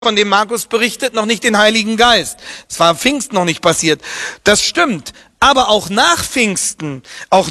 von dem Markus berichtet, noch nicht den Heiligen Geist. Es war Pfingsten noch nicht passiert. Das stimmt. Aber auch nach Pfingsten,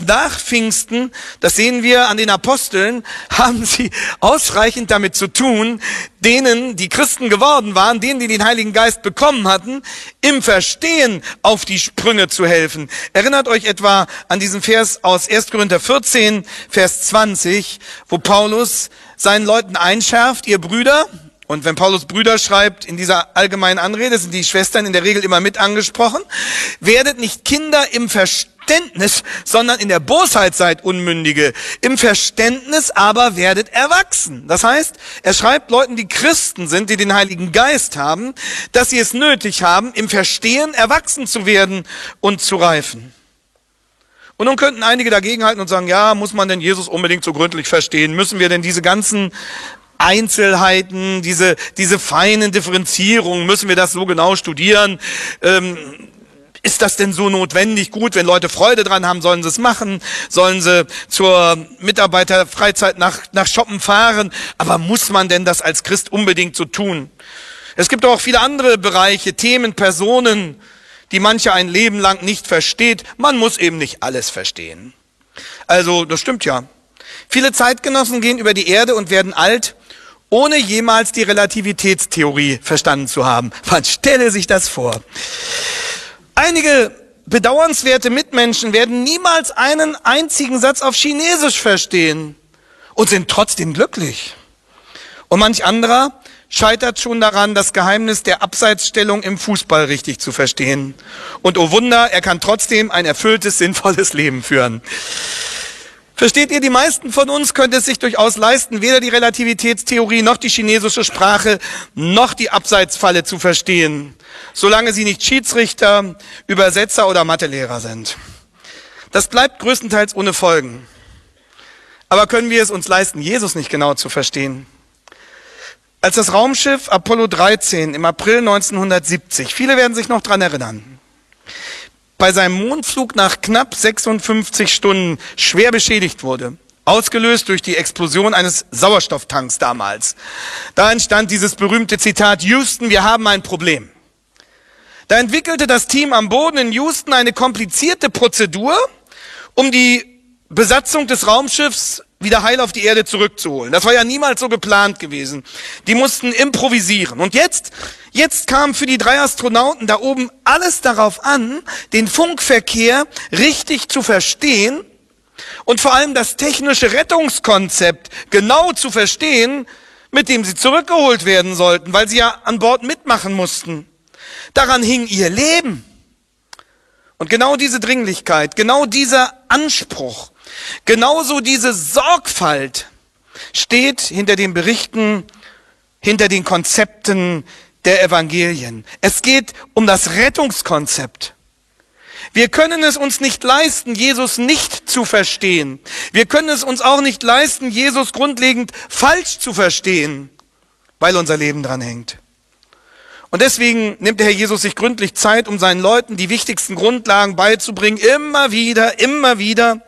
das sehen wir an den Aposteln, haben sie ausreichend damit zu tun, denen, die Christen geworden waren, denen, die den Heiligen Geist bekommen hatten, im Verstehen auf die Sprünge zu helfen. Erinnert euch etwa an diesen Vers aus 1. Korinther 14, Vers 20, wo Paulus seinen Leuten einschärft, ihr Brüder. Und wenn Paulus Brüder schreibt, in dieser allgemeinen Anrede, sind die Schwestern in der Regel immer mit angesprochen, werdet nicht Kinder im Verständnis, sondern in der Bosheit seid Unmündige. Im Verständnis aber werdet erwachsen. Das heißt, er schreibt Leuten, die Christen sind, die den Heiligen Geist haben, dass sie es nötig haben, im Verstehen erwachsen zu werden und zu reifen. Und nun könnten einige dagegenhalten und sagen, ja, muss man denn Jesus unbedingt so gründlich verstehen? Müssen wir denn diese ganzen Einzelheiten, diese feinen Differenzierungen, müssen wir das so genau studieren? Ist das denn so notwendig? Gut, wenn Leute Freude dran haben, sollen sie es machen, sollen sie zur Mitarbeiterfreizeit nach Shoppen fahren. Aber muss man denn das als Christ unbedingt so tun? Es gibt auch viele andere Bereiche, Themen, Personen, die mancher ein Leben lang nicht versteht. Man muss eben nicht alles verstehen. Also, das stimmt ja. Viele Zeitgenossen gehen über die Erde und werden alt, ohne jemals die Relativitätstheorie verstanden zu haben. Man stelle sich das vor. Einige bedauernswerte Mitmenschen werden niemals einen einzigen Satz auf Chinesisch verstehen und sind trotzdem glücklich. Und manch anderer scheitert schon daran, das Geheimnis der Abseitsstellung im Fußball richtig zu verstehen. Und oh Wunder, er kann trotzdem ein erfülltes, sinnvolles Leben führen. Versteht ihr, die meisten von uns können es sich durchaus leisten, weder die Relativitätstheorie noch die chinesische Sprache noch die Abseitsfalle zu verstehen, solange sie nicht Schiedsrichter, Übersetzer oder Mathelehrer sind. Das bleibt größtenteils ohne Folgen. Aber können wir es uns leisten, Jesus nicht genau zu verstehen? Als das Raumschiff Apollo 13 im April 1970, viele werden sich noch dran erinnern, bei seinem Mondflug nach knapp 56 Stunden schwer beschädigt wurde, ausgelöst durch die Explosion eines Sauerstofftanks damals. Da entstand dieses berühmte Zitat, Houston, wir haben ein Problem. Da entwickelte das Team am Boden in Houston eine komplizierte Prozedur, um die Besatzung des Raumschiffs wieder heil auf die Erde zurückzuholen. Das war ja niemals so geplant gewesen. Die mussten improvisieren. Und jetzt kam für die 3 Astronauten da oben alles darauf an, den Funkverkehr richtig zu verstehen und vor allem das technische Rettungskonzept genau zu verstehen, mit dem sie zurückgeholt werden sollten, weil sie ja an Bord mitmachen mussten. Daran hing ihr Leben. Und genau diese Dringlichkeit, genau dieser Anspruch, genauso diese Sorgfalt steht hinter den Berichten, hinter den Konzepten der Evangelien. Es geht um das Rettungskonzept. Wir können es uns nicht leisten, Jesus nicht zu verstehen. Wir können es uns auch nicht leisten, Jesus grundlegend falsch zu verstehen, weil unser Leben dran hängt. Und deswegen nimmt der Herr Jesus sich gründlich Zeit, um seinen Leuten die wichtigsten Grundlagen beizubringen, immer wieder.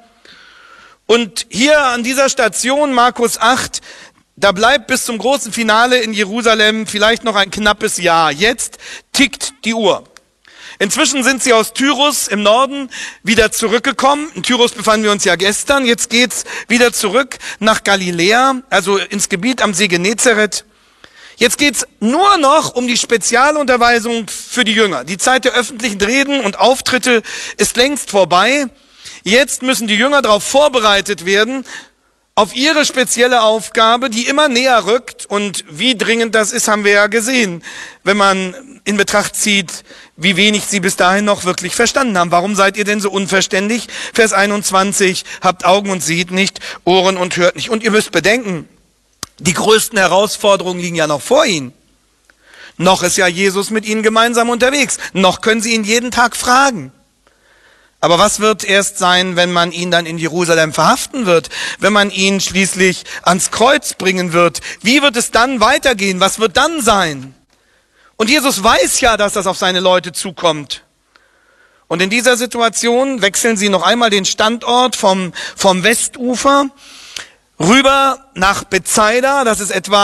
Und hier an dieser Station, Markus 8, da bleibt bis zum großen Finale in Jerusalem vielleicht noch ein knappes Jahr. Jetzt tickt die Uhr. Inzwischen sind sie aus Tyrus im Norden wieder zurückgekommen. In Tyrus befanden wir uns ja gestern. Jetzt geht's wieder zurück nach Galiläa, also ins Gebiet am See Genezareth. Jetzt geht's nur noch um die Spezialunterweisung für die Jünger. Die Zeit der öffentlichen Reden und Auftritte ist längst vorbei. Jetzt müssen die Jünger darauf vorbereitet werden, auf ihre spezielle Aufgabe, die immer näher rückt. Und wie dringend das ist, haben wir ja gesehen, wenn man in Betracht zieht, wie wenig sie bis dahin noch wirklich verstanden haben. Warum seid ihr denn so unverständig? Vers 21, habt Augen und seht nicht, Ohren und hört nicht. Und ihr müsst bedenken, die größten Herausforderungen liegen ja noch vor ihnen. Noch ist ja Jesus mit ihnen gemeinsam unterwegs. Noch können sie ihn jeden Tag fragen. Aber was wird erst sein, wenn man ihn dann in Jerusalem verhaften wird? Wenn man ihn schließlich ans Kreuz bringen wird? Wie wird es dann weitergehen? Was wird dann sein? Und Jesus weiß ja, dass das auf seine Leute zukommt. Und in dieser Situation wechseln sie noch einmal den Standort vom Westufer rüber nach Bethsaida. Das ist etwa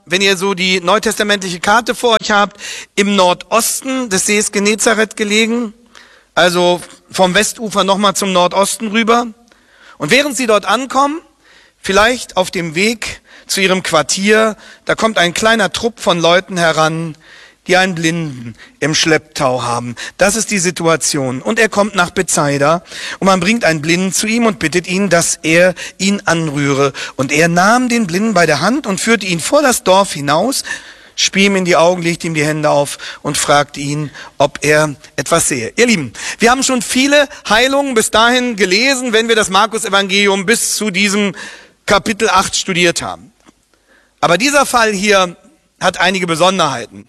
wenn ihr so die neutestamentliche Karte vor euch habt, im Nordosten des Sees Genezareth gelegen, also vom Westufer nochmal zum Nordosten rüber. Und während sie dort ankommen, vielleicht auf dem Weg zu ihrem Quartier, da kommt ein kleiner Trupp von Leuten heran, die einen Blinden im Schlepptau haben. Das ist die Situation. Und er kommt nach Bethsaida und man bringt einen Blinden zu ihm und bittet ihn, dass er ihn anrühre. Und er nahm den Blinden bei der Hand und führte ihn vor das Dorf hinaus, spie ihm in die Augen, legte ihm die Hände auf und fragte ihn, ob er etwas sehe. Ihr Lieben, wir haben schon viele Heilungen bis dahin gelesen, wenn wir das Markus-Evangelium bis zu diesem Kapitel 8 studiert haben. Aber dieser Fall hier hat einige Besonderheiten,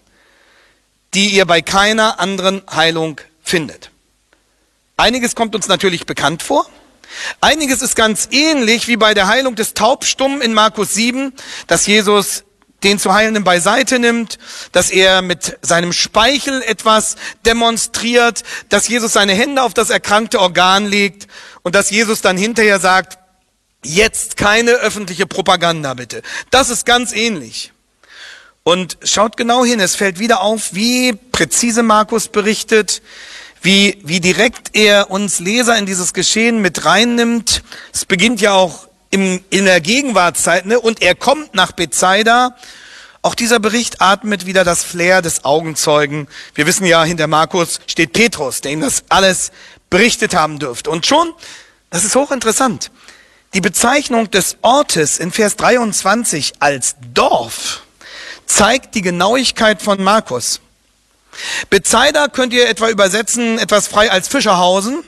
die ihr bei keiner anderen Heilung findet. Einiges kommt uns natürlich bekannt vor. Einiges ist ganz ähnlich wie bei der Heilung des Taubstummen in Markus 7, dass Jesus den zu Heilenden beiseite nimmt, dass er mit seinem Speichel etwas demonstriert, dass Jesus seine Hände auf das erkrankte Organ legt und dass Jesus dann hinterher sagt, jetzt keine öffentliche Propaganda bitte. Das ist ganz ähnlich. Und schaut genau hin, es fällt wieder auf, wie präzise Markus berichtet, wie direkt er uns Leser in dieses Geschehen mit reinnimmt. Es beginnt ja auch in der Gegenwartszeit, ne? Und er kommt nach Bethsaida. Auch dieser Bericht atmet wieder das Flair des Augenzeugen. Wir wissen ja, hinter Markus steht Petrus, der ihm das alles berichtet haben dürfte. Und schon, das ist hochinteressant, die Bezeichnung des Ortes in Vers 23 als Dorf zeigt die Genauigkeit von Markus. Bethsaida könnt ihr etwa übersetzen, etwas frei als Fischerhausen.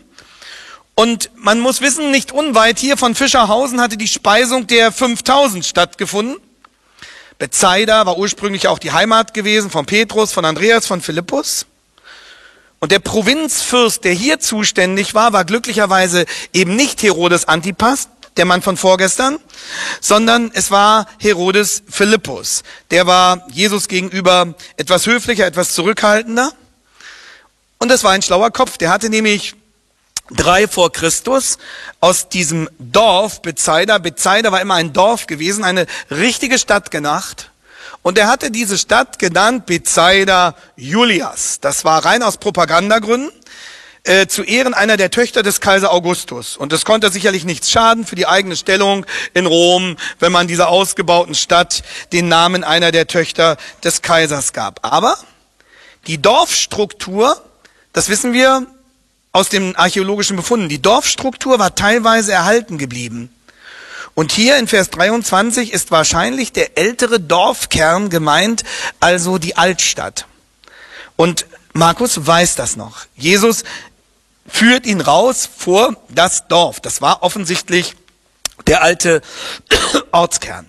Und man muss wissen, nicht unweit hier von Fischerhausen hatte die Speisung der 5000 stattgefunden. Bethsaida war ursprünglich auch die Heimat gewesen von Petrus, von Andreas, von Philippus. Und der Provinzfürst, der hier zuständig war, war glücklicherweise eben nicht Herodes Antipas, der Mann von vorgestern, sondern es war Herodes Philippus. Der war Jesus gegenüber etwas höflicher, etwas zurückhaltender. Und das war ein schlauer Kopf. Der hatte nämlich 3 vor Christus aus diesem Dorf Bethsaida. Bethsaida war immer ein Dorf gewesen, eine richtige Stadt gemacht. Und er hatte diese Stadt genannt Bethsaida Julias. Das war rein aus Propagandagründen. Zu Ehren einer der Töchter des Kaiser Augustus. Und es konnte sicherlich nichts schaden für die eigene Stellung in Rom, wenn man dieser ausgebauten Stadt den Namen einer der Töchter des Kaisers gab. Aber die Dorfstruktur, das wissen wir aus den archäologischen Befunden, die Dorfstruktur war teilweise erhalten geblieben. Und hier in Vers 23 ist wahrscheinlich der ältere Dorfkern gemeint, also die Altstadt. Und Markus weiß das noch. Jesus führt ihn raus vor das Dorf. Das war offensichtlich der alte Ortskern.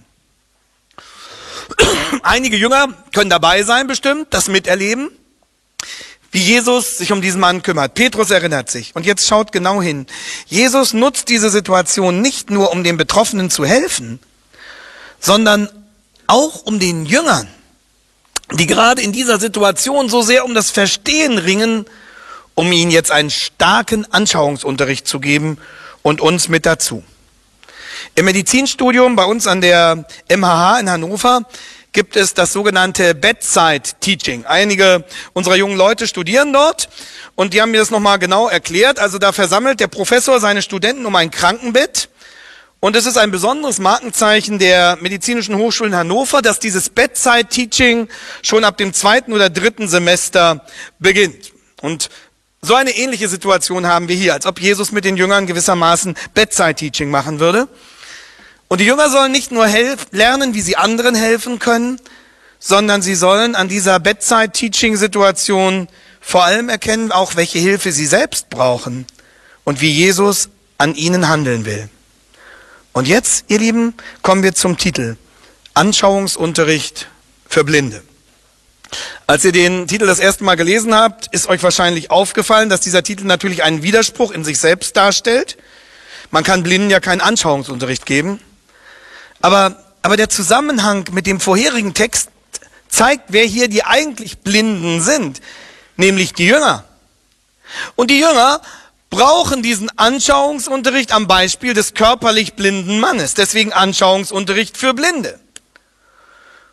Einige Jünger können dabei sein bestimmt, das miterleben, wie Jesus sich um diesen Mann kümmert. Petrus erinnert sich. Und jetzt schaut genau hin. Jesus nutzt diese Situation nicht nur, um den Betroffenen zu helfen, sondern auch um den Jüngern, die gerade in dieser Situation so sehr um das Verstehen ringen, um ihnen jetzt einen starken Anschauungsunterricht zu geben und uns mit dazu. Im Medizinstudium bei uns an der MHH in Hannover gibt es das sogenannte Bedside Teaching. Einige unserer jungen Leute studieren dort und die haben mir das nochmal genau erklärt. Also da versammelt der Professor seine Studenten um ein Krankenbett. Und es ist ein besonderes Markenzeichen der Medizinischen Hochschule in Hannover, dass dieses Bedside Teaching schon ab dem 2. oder 3. Semester beginnt. Und so eine ähnliche Situation haben wir hier, als ob Jesus mit den Jüngern gewissermaßen Bedside Teaching machen würde. Und die Jünger sollen nicht nur lernen, wie sie anderen helfen können, sondern sie sollen an dieser Bedside Teaching Situation vor allem erkennen, auch welche Hilfe sie selbst brauchen und wie Jesus an ihnen handeln will. Und jetzt, ihr Lieben, kommen wir zum Titel Anschauungsunterricht für Blinde. Als ihr den Titel das erste Mal gelesen habt, ist euch wahrscheinlich aufgefallen, dass dieser Titel natürlich einen Widerspruch in sich selbst darstellt. Man kann Blinden ja keinen Anschauungsunterricht geben. Aber der Zusammenhang mit dem vorherigen Text zeigt, wer hier die eigentlich Blinden sind, nämlich die Jünger. Und die Jünger brauchen diesen Anschauungsunterricht am Beispiel des körperlich blinden Mannes. Deswegen Anschauungsunterricht für Blinde.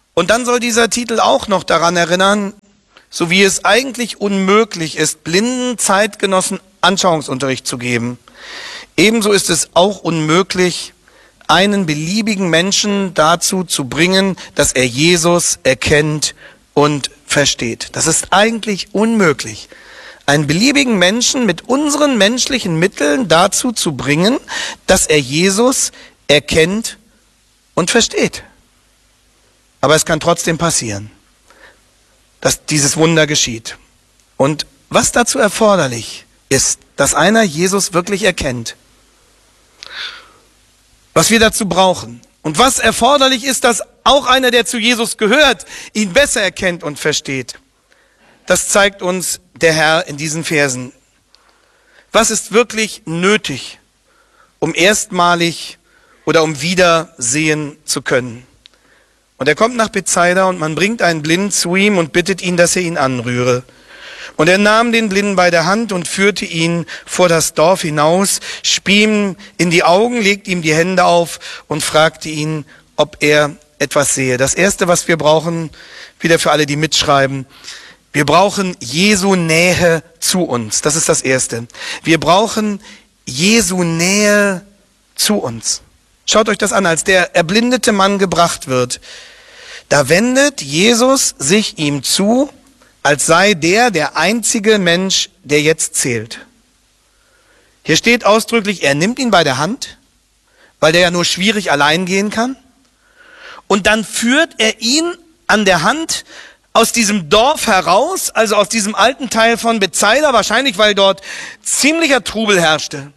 Und dann soll dieser Titel auch noch daran erinnern, so wie es eigentlich unmöglich ist, blinden Zeitgenossen Anschauungsunterricht zu geben, ebenso ist es auch unmöglich, einen beliebigen Menschen dazu zu bringen, dass er Jesus erkennt und versteht. Das ist eigentlich unmöglich, einen beliebigen Menschen mit unseren menschlichen Mitteln dazu zu bringen, dass er Jesus erkennt und versteht. Aber es kann trotzdem passieren, dass dieses Wunder geschieht. Und was dazu erforderlich ist, dass einer Jesus wirklich erkennt, was wir dazu brauchen und was erforderlich ist, dass auch einer, der zu Jesus gehört, ihn besser erkennt und versteht. Das zeigt uns der Herr in diesen Versen. Was ist wirklich nötig, um erstmalig oder um wieder sehen zu können? Und er kommt nach Bethsaida und man bringt einen Blinden zu ihm und bittet ihn, dass er ihn anrühre. Und er nahm den Blinden bei der Hand und führte ihn vor das Dorf hinaus, spie ihm in die Augen, legte ihm die Hände auf und fragte ihn, ob er etwas sehe. Das Erste, was wir brauchen, wieder für alle, die mitschreiben, wir brauchen Jesu Nähe zu uns. Das ist das Erste. Wir brauchen Jesu Nähe zu uns. Schaut euch das an, als der erblindete Mann gebracht wird. Da wendet Jesus sich ihm zu, als sei der einzige Mensch, der jetzt zählt. Hier steht ausdrücklich, er nimmt ihn bei der Hand, weil der ja nur schwierig allein gehen kann. Und dann führt er ihn an der Hand aus diesem Dorf heraus, also aus diesem alten Teil von Bethsaida, wahrscheinlich weil dort ziemlicher Trubel herrschte.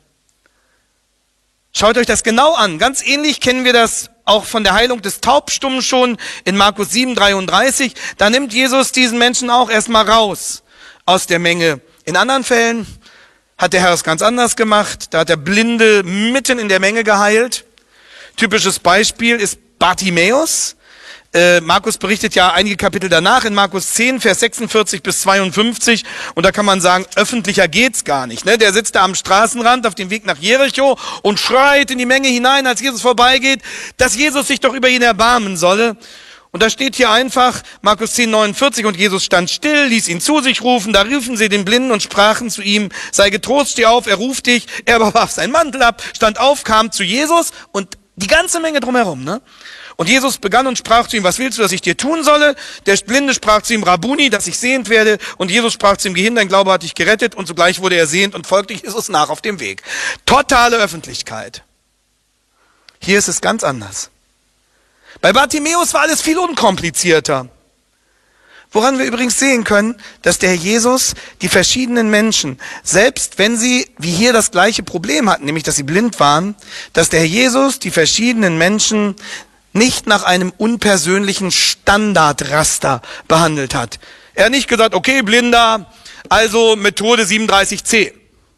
Schaut euch das genau an. Ganz ähnlich kennen wir das auch von der Heilung des Taubstummen schon in Markus 7,33. Da nimmt Jesus diesen Menschen auch erstmal raus aus der Menge. In anderen Fällen hat der Herr es ganz anders gemacht. Da hat der Blinde mitten in der Menge geheilt. Typisches Beispiel ist Bartimäus. Markus berichtet ja einige Kapitel danach in Markus 10, Vers 46 bis 52. Und da kann man sagen, öffentlicher geht's gar nicht. Ne? Der sitzt da am Straßenrand auf dem Weg nach Jericho und schreit in die Menge hinein, als Jesus vorbeigeht, dass Jesus sich doch über ihn erbarmen solle. Und da steht hier einfach, Markus 10, 49, und Jesus stand still, ließ ihn zu sich rufen. Da riefen sie den Blinden und sprachen zu ihm, sei getrost, steh auf, er ruft dich. Er aber warf seinen Mantel ab, stand auf, kam zu Jesus und die ganze Menge drumherum, ne? Und Jesus begann und sprach zu ihm, was willst du, dass ich dir tun solle? Der Blinde sprach zu ihm, Rabuni, dass ich sehend werde. Und Jesus sprach zu ihm, geh hin, dein Glaube hat dich gerettet. Und sogleich wurde er sehend und folgte Jesus nach auf dem Weg. Totale Öffentlichkeit. Hier ist es ganz anders. Bei Bartimäus war alles viel unkomplizierter. Woran wir übrigens sehen können, dass der Herr Jesus die verschiedenen Menschen, selbst wenn sie wie hier das gleiche Problem hatten, nämlich dass sie blind waren, dass der Herr Jesus die verschiedenen Menschen nicht nach einem unpersönlichen Standardraster behandelt hat. Er hat nicht gesagt, okay, Blinder, also Methode 37c.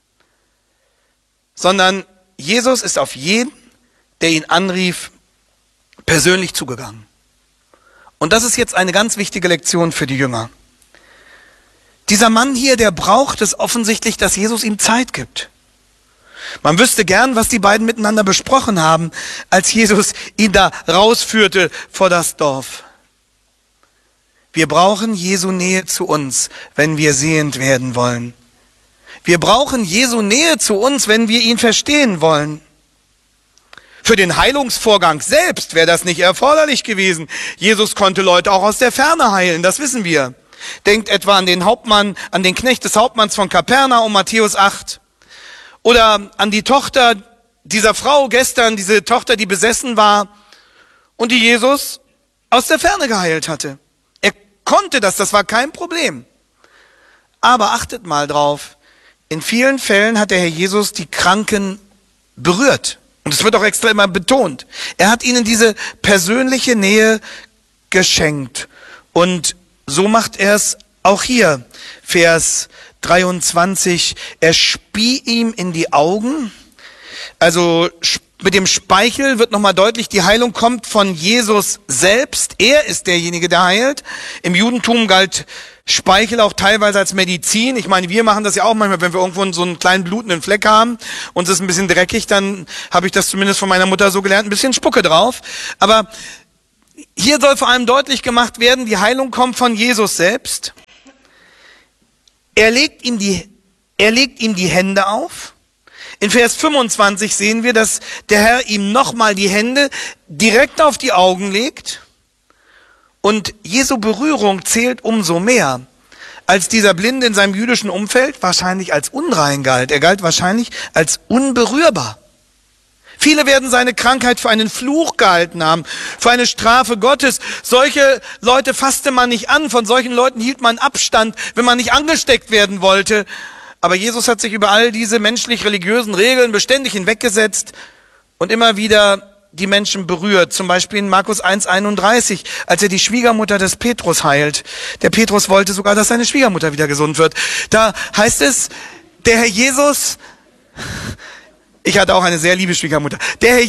Sondern Jesus ist auf jeden, der ihn anrief, persönlich zugegangen. Und das ist jetzt eine ganz wichtige Lektion für die Jünger. Dieser Mann hier, der braucht es offensichtlich, dass Jesus ihm Zeit gibt. Man wüsste gern, was die beiden miteinander besprochen haben, als Jesus ihn da rausführte vor das Dorf. Wir brauchen Jesu Nähe zu uns, wenn wir sehend werden wollen. Wir brauchen Jesu Nähe zu uns, wenn wir ihn verstehen wollen. Für den Heilungsvorgang selbst wäre das nicht erforderlich gewesen. Jesus konnte Leute auch aus der Ferne heilen, das wissen wir. Denkt etwa an den Hauptmann, an den Knecht des Hauptmanns von Kapernaum, Matthäus 8. Oder an die Tochter dieser Frau gestern, diese Tochter, die besessen war und die Jesus aus der Ferne geheilt hatte. Er konnte das war kein Problem. Aber achtet mal drauf, in vielen Fällen hat der Herr Jesus die Kranken berührt. Und es wird auch extra immer betont. Er hat ihnen diese persönliche Nähe geschenkt. Und so macht er es auch hier. Vers 23, er spie ihm in die Augen. Also mit dem Speichel wird nochmal deutlich, die Heilung kommt von Jesus selbst. Er ist derjenige, der heilt. Im Judentum galt Speichel auch teilweise als Medizin. Ich meine, wir machen das ja auch manchmal, wenn wir irgendwo so einen kleinen blutenden Fleck haben und es ist ein bisschen dreckig, dann habe ich das zumindest von meiner Mutter so gelernt, ein bisschen Spucke drauf. Aber Hier soll vor allem deutlich gemacht werden, die Heilung kommt von Jesus selbst. Er legt ihm die Hände auf. In Vers 25 sehen wir, dass der Herr ihm nochmal die Hände direkt auf die Augen legt. Und Jesu Berührung zählt umso mehr, als dieser Blinde in seinem jüdischen Umfeld wahrscheinlich als unrein galt. Er galt wahrscheinlich als unberührbar. Viele werden seine Krankheit für einen Fluch gehalten haben, für eine Strafe Gottes. Solche Leute fasste man nicht an, von solchen Leuten hielt man Abstand, wenn man nicht angesteckt werden wollte. Aber Jesus hat sich über all diese menschlich-religiösen Regeln beständig hinweggesetzt und immer wieder die Menschen berührt. Zum Beispiel in Markus 1,31, als er die Schwiegermutter des Petrus heilt. Der Petrus wollte sogar, dass seine Schwiegermutter wieder gesund wird. Da heißt es, der Herr Jesus, ich hatte auch eine sehr liebe Schwiegermutter, der Herr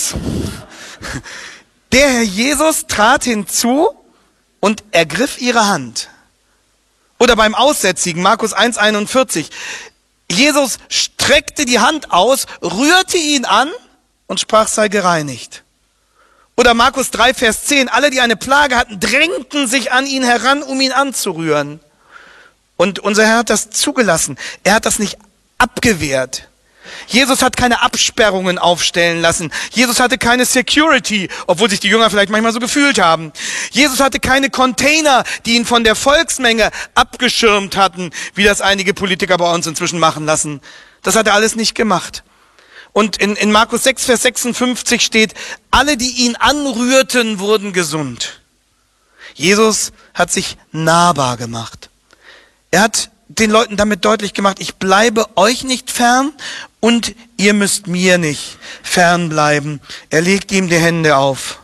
Jesus trat hinzu und ergriff ihre Hand. Oder beim Aussätzigen, Markus 1,41. Jesus streckte die Hand aus, rührte ihn an und sprach, sei gereinigt. Oder Markus 3, Vers 10. Alle, die eine Plage hatten, drängten sich an ihn heran, um ihn anzurühren. Und unser Herr hat das zugelassen. Er hat das nicht abgewehrt. Jesus hat keine Absperrungen aufstellen lassen. Jesus hatte keine Security, obwohl sich die Jünger vielleicht manchmal so gefühlt haben. Jesus hatte keine Container, die ihn von der Volksmenge abgeschirmt hatten, wie das einige Politiker bei uns inzwischen machen lassen. Das hat er alles nicht gemacht. Und in Markus 6, Vers 56 steht, alle, die ihn anrührten, wurden gesund. Jesus hat sich nahbar gemacht. Er hat den Leuten damit deutlich gemacht, ich bleibe euch nicht fern und ihr müsst mir nicht fern bleiben. Er legt ihm die Hände auf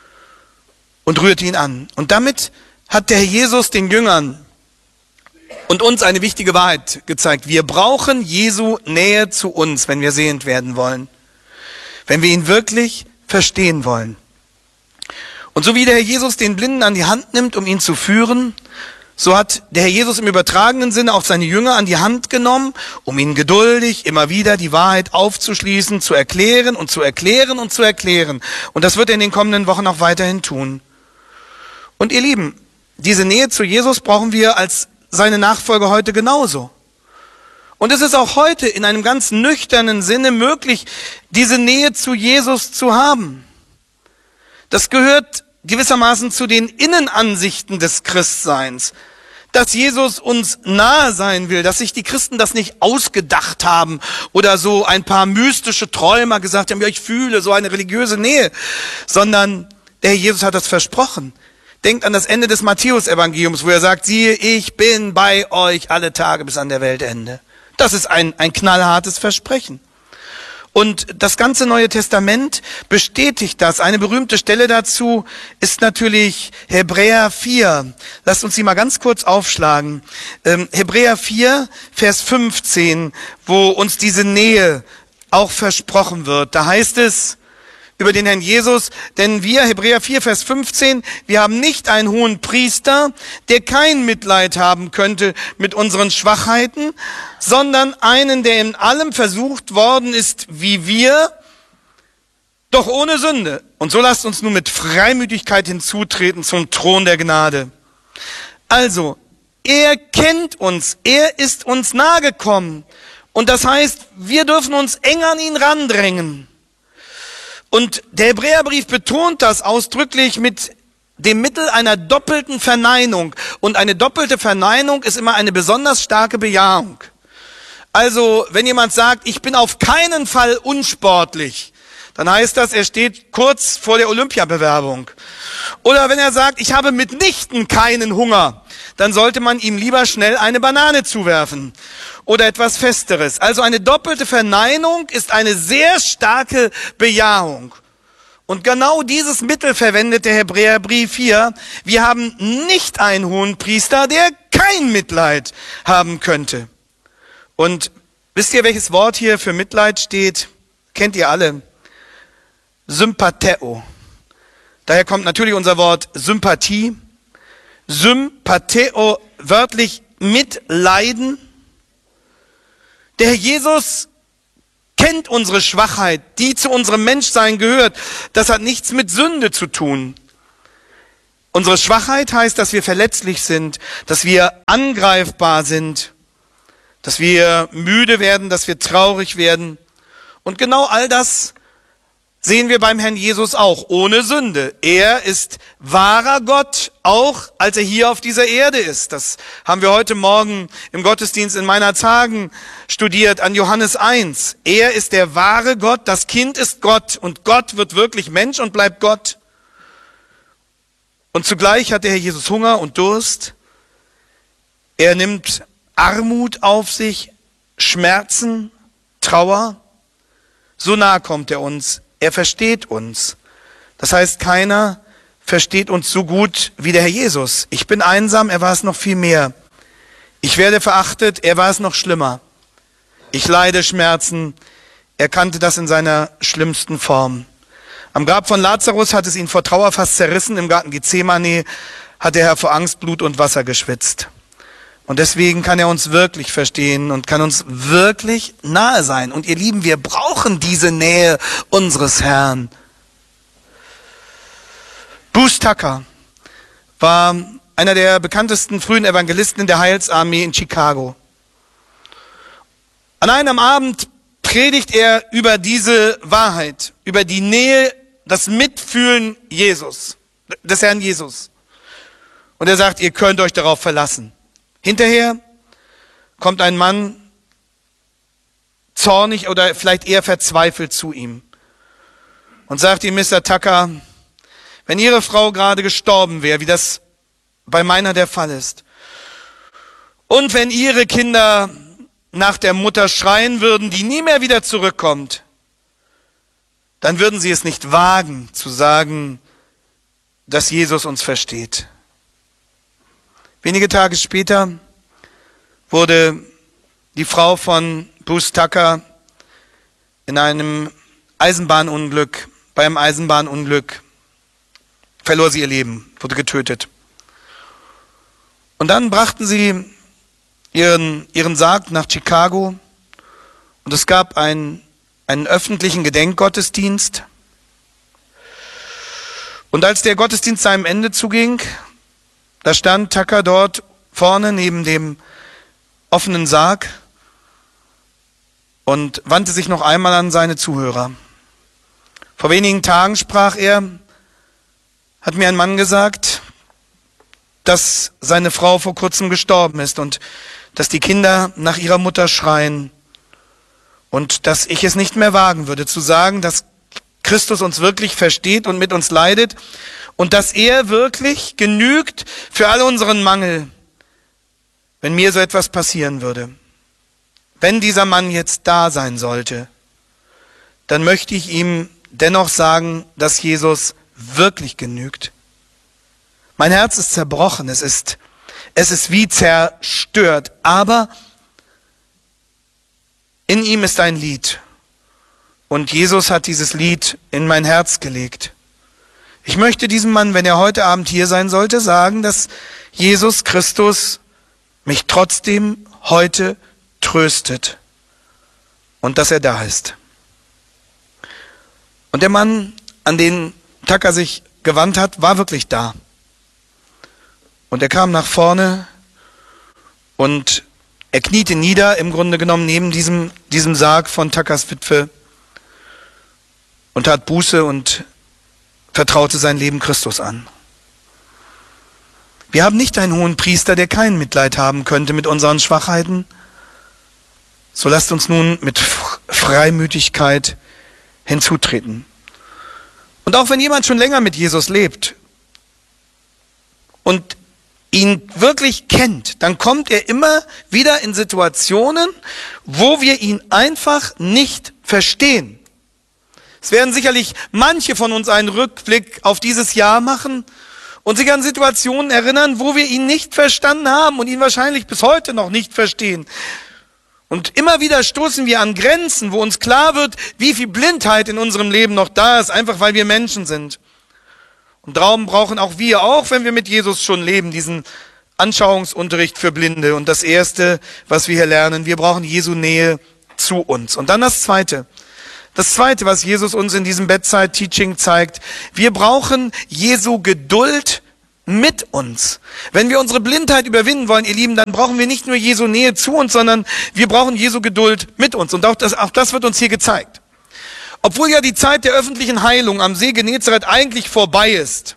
und rührt ihn an. Und damit hat der Herr Jesus den Jüngern und uns eine wichtige Wahrheit gezeigt. Wir brauchen Jesu Nähe zu uns, wenn wir sehend werden wollen. Wenn wir ihn wirklich verstehen wollen. Und so wie der Herr Jesus den Blinden an die Hand nimmt, um ihn zu führen, so hat der Herr Jesus im übertragenen Sinne auch seine Jünger an die Hand genommen, um ihnen geduldig immer wieder die Wahrheit aufzuschließen, zu erklären und zu erklären und zu erklären. Und das wird er in den kommenden Wochen auch weiterhin tun. Und ihr Lieben, diese Nähe zu Jesus brauchen wir als seine Nachfolger heute genauso. Und es ist auch heute in einem ganz nüchternen Sinne möglich, diese Nähe zu Jesus zu haben. Das gehört gewissermaßen zu den Innenansichten des Christseins, dass Jesus uns nahe sein will, dass sich die Christen das nicht ausgedacht haben oder so ein paar mystische Träumer gesagt haben, ja, ich fühle so eine religiöse Nähe, sondern der Herr Jesus hat das versprochen. Denkt an das Ende des Matthäus-Evangeliums, wo er sagt, siehe, ich bin bei euch alle Tage bis an der Weltende. Das ist ein knallhartes Versprechen. Und das ganze Neue Testament bestätigt das. Eine berühmte Stelle dazu ist natürlich Hebräer 4. Lasst uns sie mal ganz kurz aufschlagen. Hebräer 4, Vers 15, wo uns diese Nähe auch versprochen wird. Da heißt es über den Herrn Jesus, denn wir, Hebräer 4, Vers 15, wir haben nicht einen hohen Priester, der kein Mitleid haben könnte mit unseren Schwachheiten, sondern einen, der in allem versucht worden ist wie wir, doch ohne Sünde. Und so lasst uns nun mit Freimütigkeit hinzutreten zum Thron der Gnade. Also, er kennt uns, er ist uns nahegekommen. Und das heißt, wir dürfen uns eng an ihn randrängen. Und der Hebräerbrief betont das ausdrücklich mit dem Mittel einer doppelten Verneinung. Und eine doppelte Verneinung ist immer eine besonders starke Bejahung. Also, wenn jemand sagt, ich bin auf keinen Fall unsportlich, dann heißt das, er steht kurz vor der Olympiabewerbung. Oder wenn er sagt, ich habe mitnichten keinen Hunger, dann sollte man ihm lieber schnell eine Banane zuwerfen oder etwas Festeres. Also eine doppelte Verneinung ist eine sehr starke Bejahung. Und genau dieses Mittel verwendet der Hebräerbrief hier. Wir haben nicht einen Hohenpriester, der kein Mitleid haben könnte. Und wisst ihr, welches Wort hier für Mitleid steht? Kennt ihr alle? Sympatheo. Daher kommt natürlich unser Wort Sympathie. Sympatheo, wörtlich mitleiden. Der Herr Jesus kennt unsere Schwachheit, die zu unserem Menschsein gehört. Das hat nichts mit Sünde zu tun. Unsere Schwachheit heißt, dass wir verletzlich sind, dass wir angreifbar sind, dass wir müde werden, dass wir traurig werden. Und genau all das sehen wir beim Herrn Jesus auch, ohne Sünde. Er ist wahrer Gott, auch als er hier auf dieser Erde ist. Das haben wir heute Morgen im Gottesdienst in meiner Tagen studiert, an Johannes 1. Er ist der wahre Gott, das Kind ist Gott und Gott wird wirklich Mensch und bleibt Gott. Und zugleich hat der Herr Jesus Hunger und Durst. Er nimmt Armut auf sich, Schmerzen, Trauer. So nah kommt er uns. Er versteht uns. Das heißt, keiner versteht uns so gut wie der Herr Jesus. Ich bin einsam, er war es noch viel mehr. Ich werde verachtet, er war es noch schlimmer. Ich leide Schmerzen, er kannte das in seiner schlimmsten Form. Am Grab von Lazarus hat es ihn vor Trauer fast zerrissen. Im Garten Gethsemane hat der Herr vor Angst Blut und Wasser geschwitzt. Und deswegen kann er uns wirklich verstehen und kann uns wirklich nahe sein. Und ihr Lieben, wir brauchen diese Nähe unseres Herrn. Bruce Tucker war einer der bekanntesten frühen Evangelisten in der Heilsarmee in Chicago. An einem Abend predigt er über diese Wahrheit, über die Nähe, das Mitfühlen Jesus, des Herrn Jesus. Und er sagt, ihr könnt euch darauf verlassen. Hinterher kommt ein Mann zornig oder vielleicht eher verzweifelt zu ihm und sagt ihm, Mr. Tucker, wenn Ihre Frau gerade gestorben wäre, wie das bei meiner der Fall ist, und wenn Ihre Kinder nach der Mutter schreien würden, die nie mehr wieder zurückkommt, dann würden Sie es nicht wagen zu sagen, dass Jesus uns versteht. Wenige Tage später wurde die Frau von Bruce Tucker in einem Eisenbahnunglück, bei einem Eisenbahnunglück verlor sie ihr Leben, wurde getötet. Und dann brachten sie ihren Sarg nach Chicago und es gab einen öffentlichen Gedenkgottesdienst. Und als der Gottesdienst seinem Ende zuging, da stand Tucker dort vorne neben dem offenen Sarg und wandte sich noch einmal an seine Zuhörer. Vor wenigen Tagen sprach er, hat mir ein Mann gesagt, dass seine Frau vor kurzem gestorben ist und dass die Kinder nach ihrer Mutter schreien und dass ich es nicht mehr wagen würde zu sagen, dass Christus uns wirklich versteht und mit uns leidet und dass er wirklich genügt für all unseren Mangel, wenn mir so etwas passieren würde. Wenn dieser Mann jetzt da sein sollte, dann möchte ich ihm dennoch sagen, dass Jesus wirklich genügt. Mein Herz ist zerbrochen, es ist wie zerstört, aber in ihm ist ein Lied. Und Jesus hat dieses Lied in mein Herz gelegt. Ich möchte diesem Mann, wenn er heute Abend hier sein sollte, sagen, dass Jesus Christus mich trotzdem heute tröstet und dass er da ist. Und der Mann, an den Tucker sich gewandt hat, war wirklich da. Und er kam nach vorne und er kniete nieder, im Grunde genommen neben diesem Sarg von Tuckers Witwe und tat Buße und vertraute sein Leben Christus an. Wir haben nicht einen hohen Priester, der kein Mitleid haben könnte mit unseren Schwachheiten. So lasst uns nun mit Freimütigkeit hinzutreten. Und auch wenn jemand schon länger mit Jesus lebt und ihn wirklich kennt, dann kommt er immer wieder in Situationen, wo wir ihn einfach nicht verstehen. Es werden sicherlich manche von uns einen Rückblick auf dieses Jahr machen und sich an Situationen erinnern, wo wir ihn nicht verstanden haben und ihn wahrscheinlich bis heute noch nicht verstehen. Und immer wieder stoßen wir an Grenzen, wo uns klar wird, wie viel Blindheit in unserem Leben noch da ist, einfach weil wir Menschen sind. Und darum brauchen auch wir, auch wenn wir mit Jesus schon leben, diesen Anschauungsunterricht für Blinde. Und das Erste, was wir hier lernen, wir brauchen Jesu Nähe zu uns. Und dann das Zweite. Das Zweite, was Jesus uns in diesem Bedside-Teaching zeigt, wir brauchen Jesu Geduld mit uns. Wenn wir unsere Blindheit überwinden wollen, ihr Lieben, dann brauchen wir nicht nur Jesu Nähe zu uns, sondern wir brauchen Jesu Geduld mit uns. Und auch das wird uns hier gezeigt. Obwohl ja die Zeit der öffentlichen Heilung am See Genezareth eigentlich vorbei ist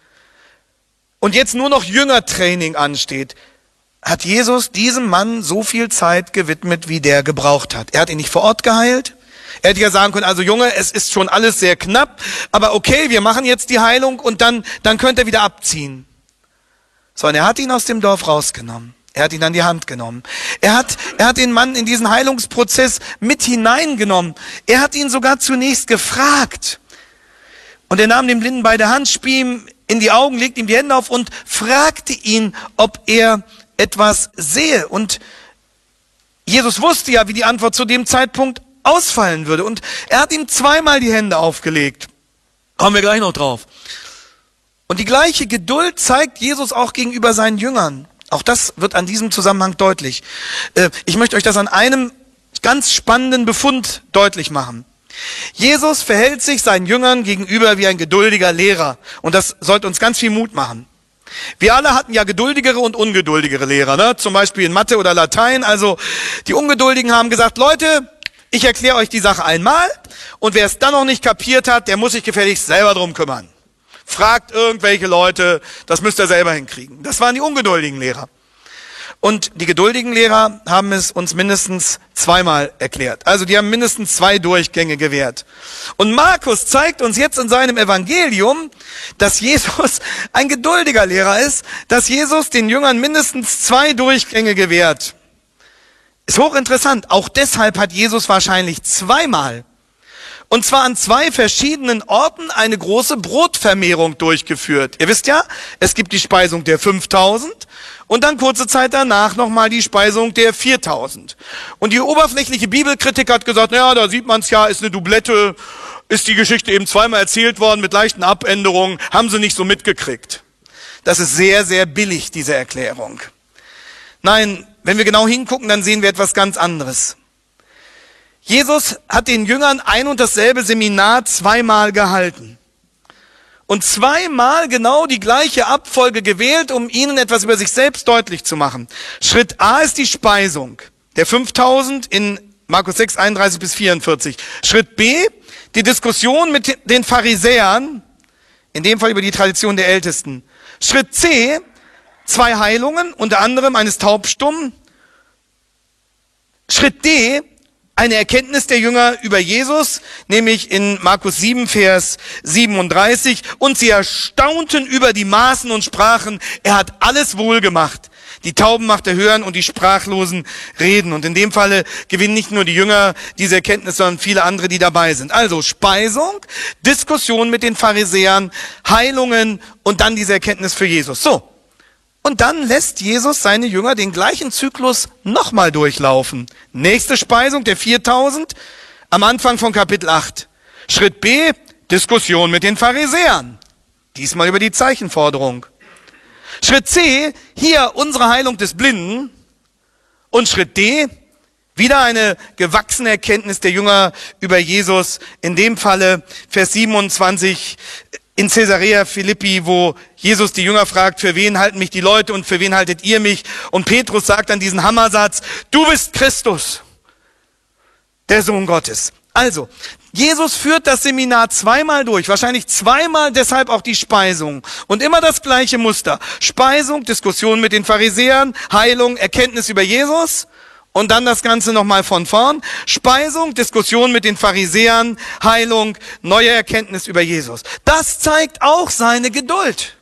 und jetzt nur noch Jüngertraining ansteht, hat Jesus diesem Mann so viel Zeit gewidmet, wie der gebraucht hat. Er hat ihn nicht vor Ort geheilt. Er hätte ja sagen können, also Junge, es ist schon alles sehr knapp, aber okay, wir machen jetzt die Heilung und dann könnt ihr wieder abziehen. Sondern er hat ihn aus dem Dorf rausgenommen. Er hat ihn an die Hand genommen. Er hat den Mann in diesen Heilungsprozess mit hineingenommen. Er hat ihn sogar zunächst gefragt. Und er nahm den Blinden bei der Hand, spie ihm in die Augen, legte ihm die Hände auf und fragte ihn, ob er etwas sehe. Und Jesus wusste ja, wie die Antwort zu dem Zeitpunkt ausfallen würde. Und er hat ihm zweimal die Hände aufgelegt. Kommen wir gleich noch drauf. Und die gleiche Geduld zeigt Jesus auch gegenüber seinen Jüngern. Auch das wird an diesem Zusammenhang deutlich. Ich möchte euch das an einem ganz spannenden Befund deutlich machen. Jesus verhält sich seinen Jüngern gegenüber wie ein geduldiger Lehrer. Und das sollte uns ganz viel Mut machen. Wir alle hatten ja geduldigere und ungeduldigere Lehrer, ne? Zum Beispiel in Mathe oder Latein. Also die Ungeduldigen haben gesagt, Leute, ich erkläre euch die Sache einmal und wer es dann noch nicht kapiert hat, der muss sich gefälligst selber drum kümmern. Fragt irgendwelche Leute, das müsst ihr selber hinkriegen. Das waren die ungeduldigen Lehrer. Und die geduldigen Lehrer haben es uns mindestens zweimal erklärt. Also die haben mindestens 2 Durchgänge gewährt. Und Markus zeigt uns jetzt in seinem Evangelium, dass Jesus ein geduldiger Lehrer ist, dass Jesus den Jüngern mindestens 2 Durchgänge gewährt. Ist hochinteressant. Auch deshalb hat Jesus wahrscheinlich zweimal, und zwar an 2 verschiedenen Orten, eine große Brotvermehrung durchgeführt. Ihr wisst ja, es gibt die Speisung der 5000 und dann kurze Zeit danach nochmal die Speisung der 4000. Und die oberflächliche Bibelkritik hat gesagt, naja, da sieht man es ja, ist eine Doublette, ist die Geschichte eben zweimal erzählt worden mit leichten Abänderungen, haben sie nicht so mitgekriegt. Das ist sehr, sehr billig, diese Erklärung. Nein, wenn wir genau hingucken, dann sehen wir etwas ganz anderes. Jesus hat den Jüngern ein und dasselbe Seminar 2-mal gehalten. Und 2-mal genau die gleiche Abfolge gewählt, um ihnen etwas über sich selbst deutlich zu machen. Schritt A ist die Speisung der 5000 in Markus 6, 31 bis 44. Schritt B, die Diskussion mit den Pharisäern, in dem Fall über die Tradition der Ältesten. Schritt C, 2 Heilungen, unter anderem eines Taubstummen. Schritt D, eine Erkenntnis der Jünger über Jesus, nämlich in Markus 7, Vers 37. Und sie erstaunten über die Maßen und sprachen, er hat alles wohl gemacht. Die Tauben macht er hören und die Sprachlosen reden. Und in dem Falle gewinnen nicht nur die Jünger diese Erkenntnis, sondern viele andere, die dabei sind. Also Speisung, Diskussion mit den Pharisäern, Heilungen und dann diese Erkenntnis für Jesus. So. Und dann lässt Jesus seine Jünger den gleichen Zyklus nochmal durchlaufen. Nächste Speisung der 4000 am Anfang von Kapitel 8. Schritt B, Diskussion mit den Pharisäern. Diesmal über die Zeichenforderung. Schritt C, hier unsere Heilung des Blinden. Und Schritt D, wieder eine gewachsene Erkenntnis der Jünger über Jesus. In dem Falle Vers 27 in Caesarea Philippi, wo Jesus die Jünger fragt, für wen halten mich die Leute und für wen haltet ihr mich? Und Petrus sagt dann diesen Hammersatz, du bist Christus, der Sohn Gottes. Also, Jesus führt das Seminar 2-mal durch, wahrscheinlich 2-mal deshalb auch die Speisung. Und immer das gleiche Muster. Speisung, Diskussion mit den Pharisäern, Heilung, Erkenntnis über Jesus. Und dann das Ganze nochmal von vorn. Speisung, Diskussion mit den Pharisäern, Heilung, neue Erkenntnis über Jesus. Das zeigt auch seine Geduld.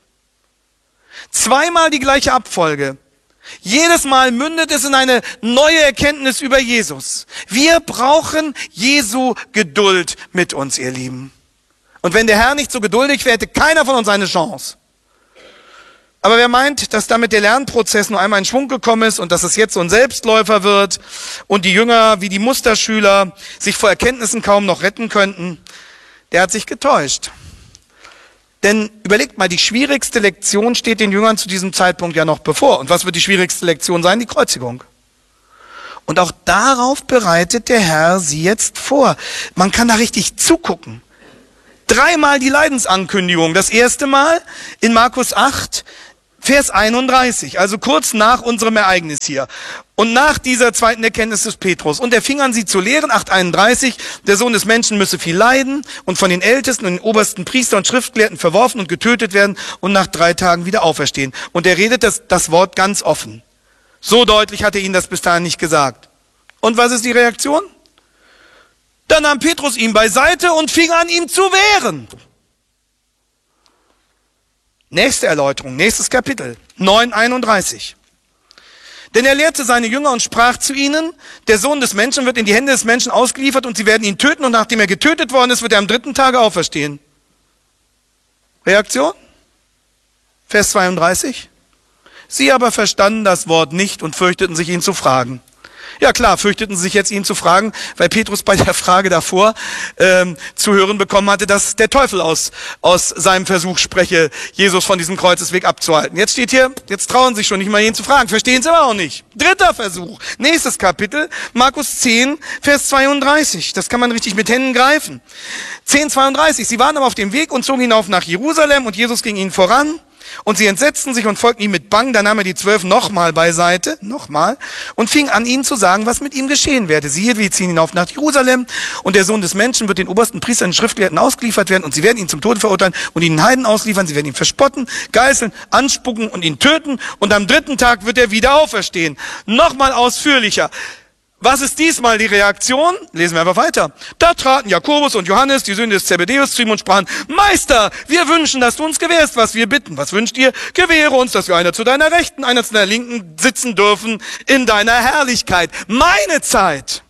2-mal die gleiche Abfolge. Jedes Mal mündet es in eine neue Erkenntnis über Jesus. Wir brauchen Jesu Geduld mit uns, ihr Lieben. Und wenn der Herr nicht so geduldig wäre, hätte keiner von uns eine Chance. Aber wer meint, dass damit der Lernprozess nur einmal in Schwung gekommen ist und dass es jetzt so ein Selbstläufer wird und die Jünger wie die Musterschüler sich vor Erkenntnissen kaum noch retten könnten, der hat sich getäuscht. Denn überlegt mal, die schwierigste Lektion steht den Jüngern zu diesem Zeitpunkt ja noch bevor. Und was wird die schwierigste Lektion sein? Die Kreuzigung. Und auch darauf bereitet der Herr sie jetzt vor. Man kann da richtig zugucken. Dreimal die Leidensankündigung. Das erste Mal in Markus 8, Vers 31, also kurz nach unserem Ereignis hier. Und nach dieser zweiten Erkenntnis des Petrus. Und er fing an, sie zu lehren, 8,31, der Sohn des Menschen müsse viel leiden und von den Ältesten und den obersten Priestern und Schriftgelehrten verworfen und getötet werden und nach 3 Tagen wieder auferstehen. Und er redet das Wort ganz offen. So deutlich hat er ihnen das bis dahin nicht gesagt. Und was ist die Reaktion? Dann nahm Petrus ihn beiseite und fing an, ihm zu wehren. Nächste Erläuterung, nächstes Kapitel, 9,31. Denn er lehrte seine Jünger und sprach zu ihnen, der Sohn des Menschen wird in die Hände des Menschen ausgeliefert und sie werden ihn töten und nachdem er getötet worden ist, wird er am 3. Tage auferstehen. Reaktion? Vers 32. Sie aber verstanden das Wort nicht und fürchteten sich, ihn zu fragen. Ja klar, fürchteten sie sich jetzt, ihn zu fragen, weil Petrus bei der Frage davor zu hören bekommen hatte, dass der Teufel aus seinem Versuch spreche, Jesus von diesem Kreuzesweg abzuhalten. Jetzt steht hier, jetzt trauen sie sich schon nicht mal, ihn zu fragen, verstehen sie aber auch nicht. 3. Versuch, nächstes Kapitel, Markus 10, Vers 32. Das kann man richtig mit Händen greifen. 10,32. Sie waren aber auf dem Weg und zogen hinauf nach Jerusalem und Jesus ging ihnen voran. Und sie entsetzten sich und folgten ihm mit Bang. Da nahm er die 12 nochmal beiseite, und fing an, ihnen zu sagen, was mit ihm geschehen werde. Siehe, wir ziehen hinauf nach Jerusalem und der Sohn des Menschen wird den obersten Priestern und Schriftgelehrten ausgeliefert werden und sie werden ihn zum Tode verurteilen und ihn den Heiden ausliefern. Sie werden ihn verspotten, geißeln, anspucken und ihn töten und am 3. Tag wird er wieder auferstehen. Nochmal ausführlicher. Was ist diesmal die Reaktion? Lesen wir einfach weiter. Da traten Jakobus und Johannes, die Söhne des Zebedeus, zu ihm und sprachen, Meister, wir wünschen, dass du uns gewährst, was wir bitten. Was wünscht ihr? Gewähre uns, dass wir einer zu deiner Rechten, einer zu deiner Linken sitzen dürfen in deiner Herrlichkeit. Meine Zeit.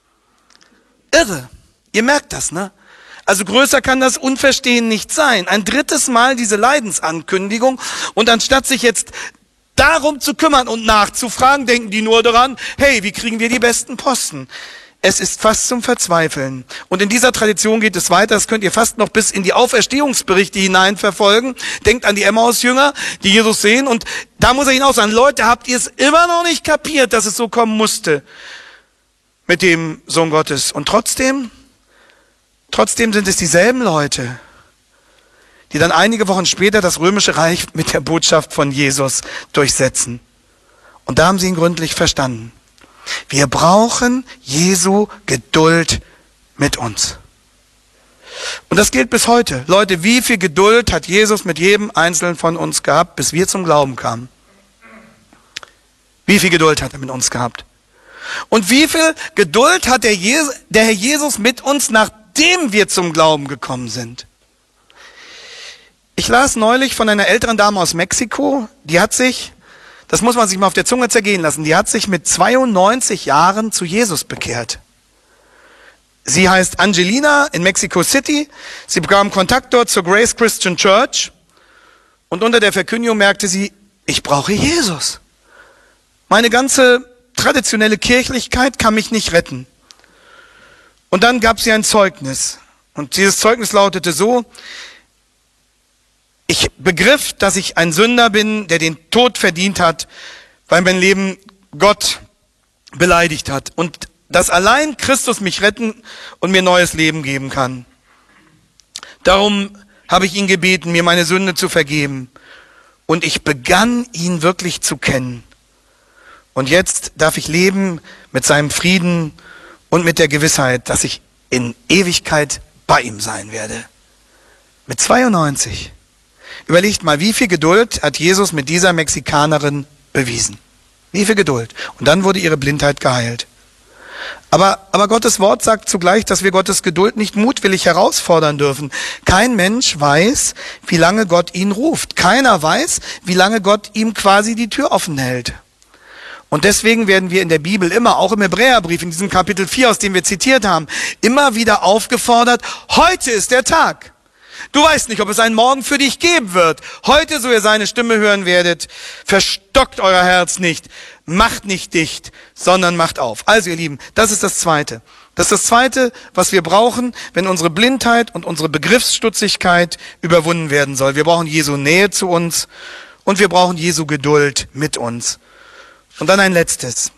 Irre. Ihr merkt das, ne? Also größer kann das Unverstehen nicht sein. Ein 3. Mal diese Leidensankündigung und anstatt sich jetzt darum zu kümmern und nachzufragen, denken die nur daran, hey, wie kriegen wir die besten Posten? Es ist fast zum Verzweifeln. Und in dieser Tradition geht es weiter, das könnt ihr fast noch bis in die Auferstehungsberichte hinein verfolgen. Denkt an die Emmaus-Jünger, die Jesus sehen und da muss er hinaus sagen, Leute, habt ihr es immer noch nicht kapiert, dass es so kommen musste mit dem Sohn Gottes? Und trotzdem sind es dieselben Leute, die dann einige Wochen später das römische Reich mit der Botschaft von Jesus durchsetzen. Und da haben sie ihn gründlich verstanden. Wir brauchen Jesu Geduld mit uns. Und das gilt bis heute. Leute, wie viel Geduld hat Jesus mit jedem Einzelnen von uns gehabt, bis wir zum Glauben kamen? Wie viel Geduld hat er mit uns gehabt? Und wie viel Geduld hat der Herr Jesus mit uns, nachdem wir zum Glauben gekommen sind? Ich las neulich von einer älteren Dame aus Mexiko, die hat sich, das muss man sich mal auf der Zunge zergehen lassen, die hat sich mit 92 Jahren zu Jesus bekehrt. Sie heißt Angelina in Mexico City, sie bekam Kontakt dort zur Grace Christian Church und unter der Verkündigung merkte sie, ich brauche Jesus. Meine ganze traditionelle Kirchlichkeit kann mich nicht retten. Und dann gab sie ein Zeugnis und dieses Zeugnis lautete so, ich begriff, dass ich ein Sünder bin, der den Tod verdient hat, weil mein Leben Gott beleidigt hat. Und dass allein Christus mich retten und mir neues Leben geben kann. Darum habe ich ihn gebeten, mir meine Sünde zu vergeben. Und ich begann, ihn wirklich zu kennen. Und jetzt darf ich leben mit seinem Frieden und mit der Gewissheit, dass ich in Ewigkeit bei ihm sein werde. Mit 92. Überlegt mal, wie viel Geduld hat Jesus mit dieser Mexikanerin bewiesen? Wie viel Geduld? Und dann wurde ihre Blindheit geheilt. Aber Gottes Wort sagt zugleich, dass wir Gottes Geduld nicht mutwillig herausfordern dürfen. Kein Mensch weiß, wie lange Gott ihn ruft. Keiner weiß, wie lange Gott ihm quasi die Tür offen hält. Und deswegen werden wir in der Bibel immer, auch im Hebräerbrief, in diesem Kapitel 4, aus dem wir zitiert haben, immer wieder aufgefordert, heute ist der Tag. Du weißt nicht, ob es einen Morgen für dich geben wird. Heute, so ihr seine Stimme hören werdet, verstockt euer Herz nicht, macht nicht dicht, sondern macht auf. Also ihr Lieben, das ist das Zweite. Das ist das Zweite, was wir brauchen, wenn unsere Blindheit und unsere Begriffsstutzigkeit überwunden werden soll. Wir brauchen Jesu Nähe zu uns und wir brauchen Jesu Geduld mit uns. Und dann ein letztes.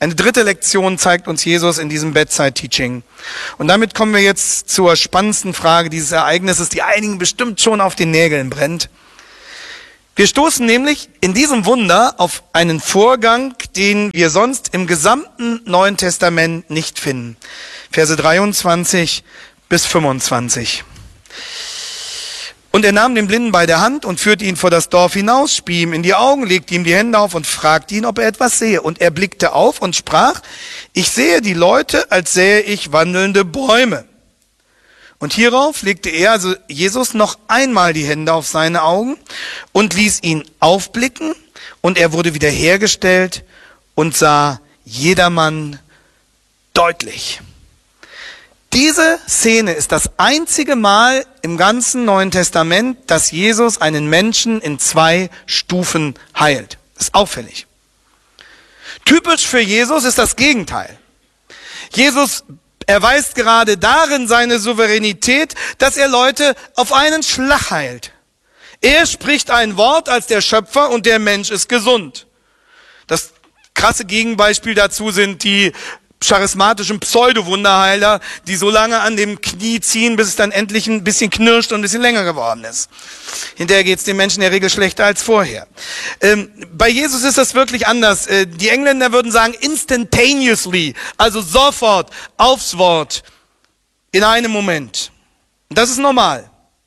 Eine dritte Lektion zeigt uns Jesus in diesem Bedside-Teaching. Und damit kommen wir jetzt zur spannendsten Frage dieses Ereignisses, die einigen bestimmt schon auf den Nägeln brennt. Wir stoßen nämlich in diesem Wunder auf einen Vorgang, den wir sonst im gesamten Neuen Testament nicht finden. Verse 23 bis 25. Und er nahm den Blinden bei der Hand und führte ihn vor das Dorf hinaus, spie ihm in die Augen, legte ihm die Hände auf und fragte ihn, ob er etwas sehe. Und er blickte auf und sprach, ich sehe die Leute, als sähe ich wandelnde Bäume. Und hierauf legte er, also Jesus, noch einmal die Hände auf seine Augen und ließ ihn aufblicken. Und er wurde wiederhergestellt und sah jedermann deutlich. Diese Szene ist das einzige Mal im ganzen Neuen Testament, dass Jesus einen Menschen in 2 Stufen heilt. Das ist auffällig. Typisch für Jesus ist das Gegenteil. Jesus erweist gerade darin seine Souveränität, dass er Leute auf einen Schlag heilt. Er spricht ein Wort als der Schöpfer und der Mensch ist gesund. Das krasse Gegenbeispiel dazu sind die charismatischen Pseudo-Wunderheiler, die so lange an dem Knie ziehen, bis es dann endlich ein bisschen knirscht und ein bisschen länger geworden ist. Hinterher geht es den Menschen in der Regel schlechter als vorher. Bei Jesus ist das wirklich anders. Die Engländer würden sagen instantaneously, also sofort, aufs Wort, in einem Moment. Und das ist normal.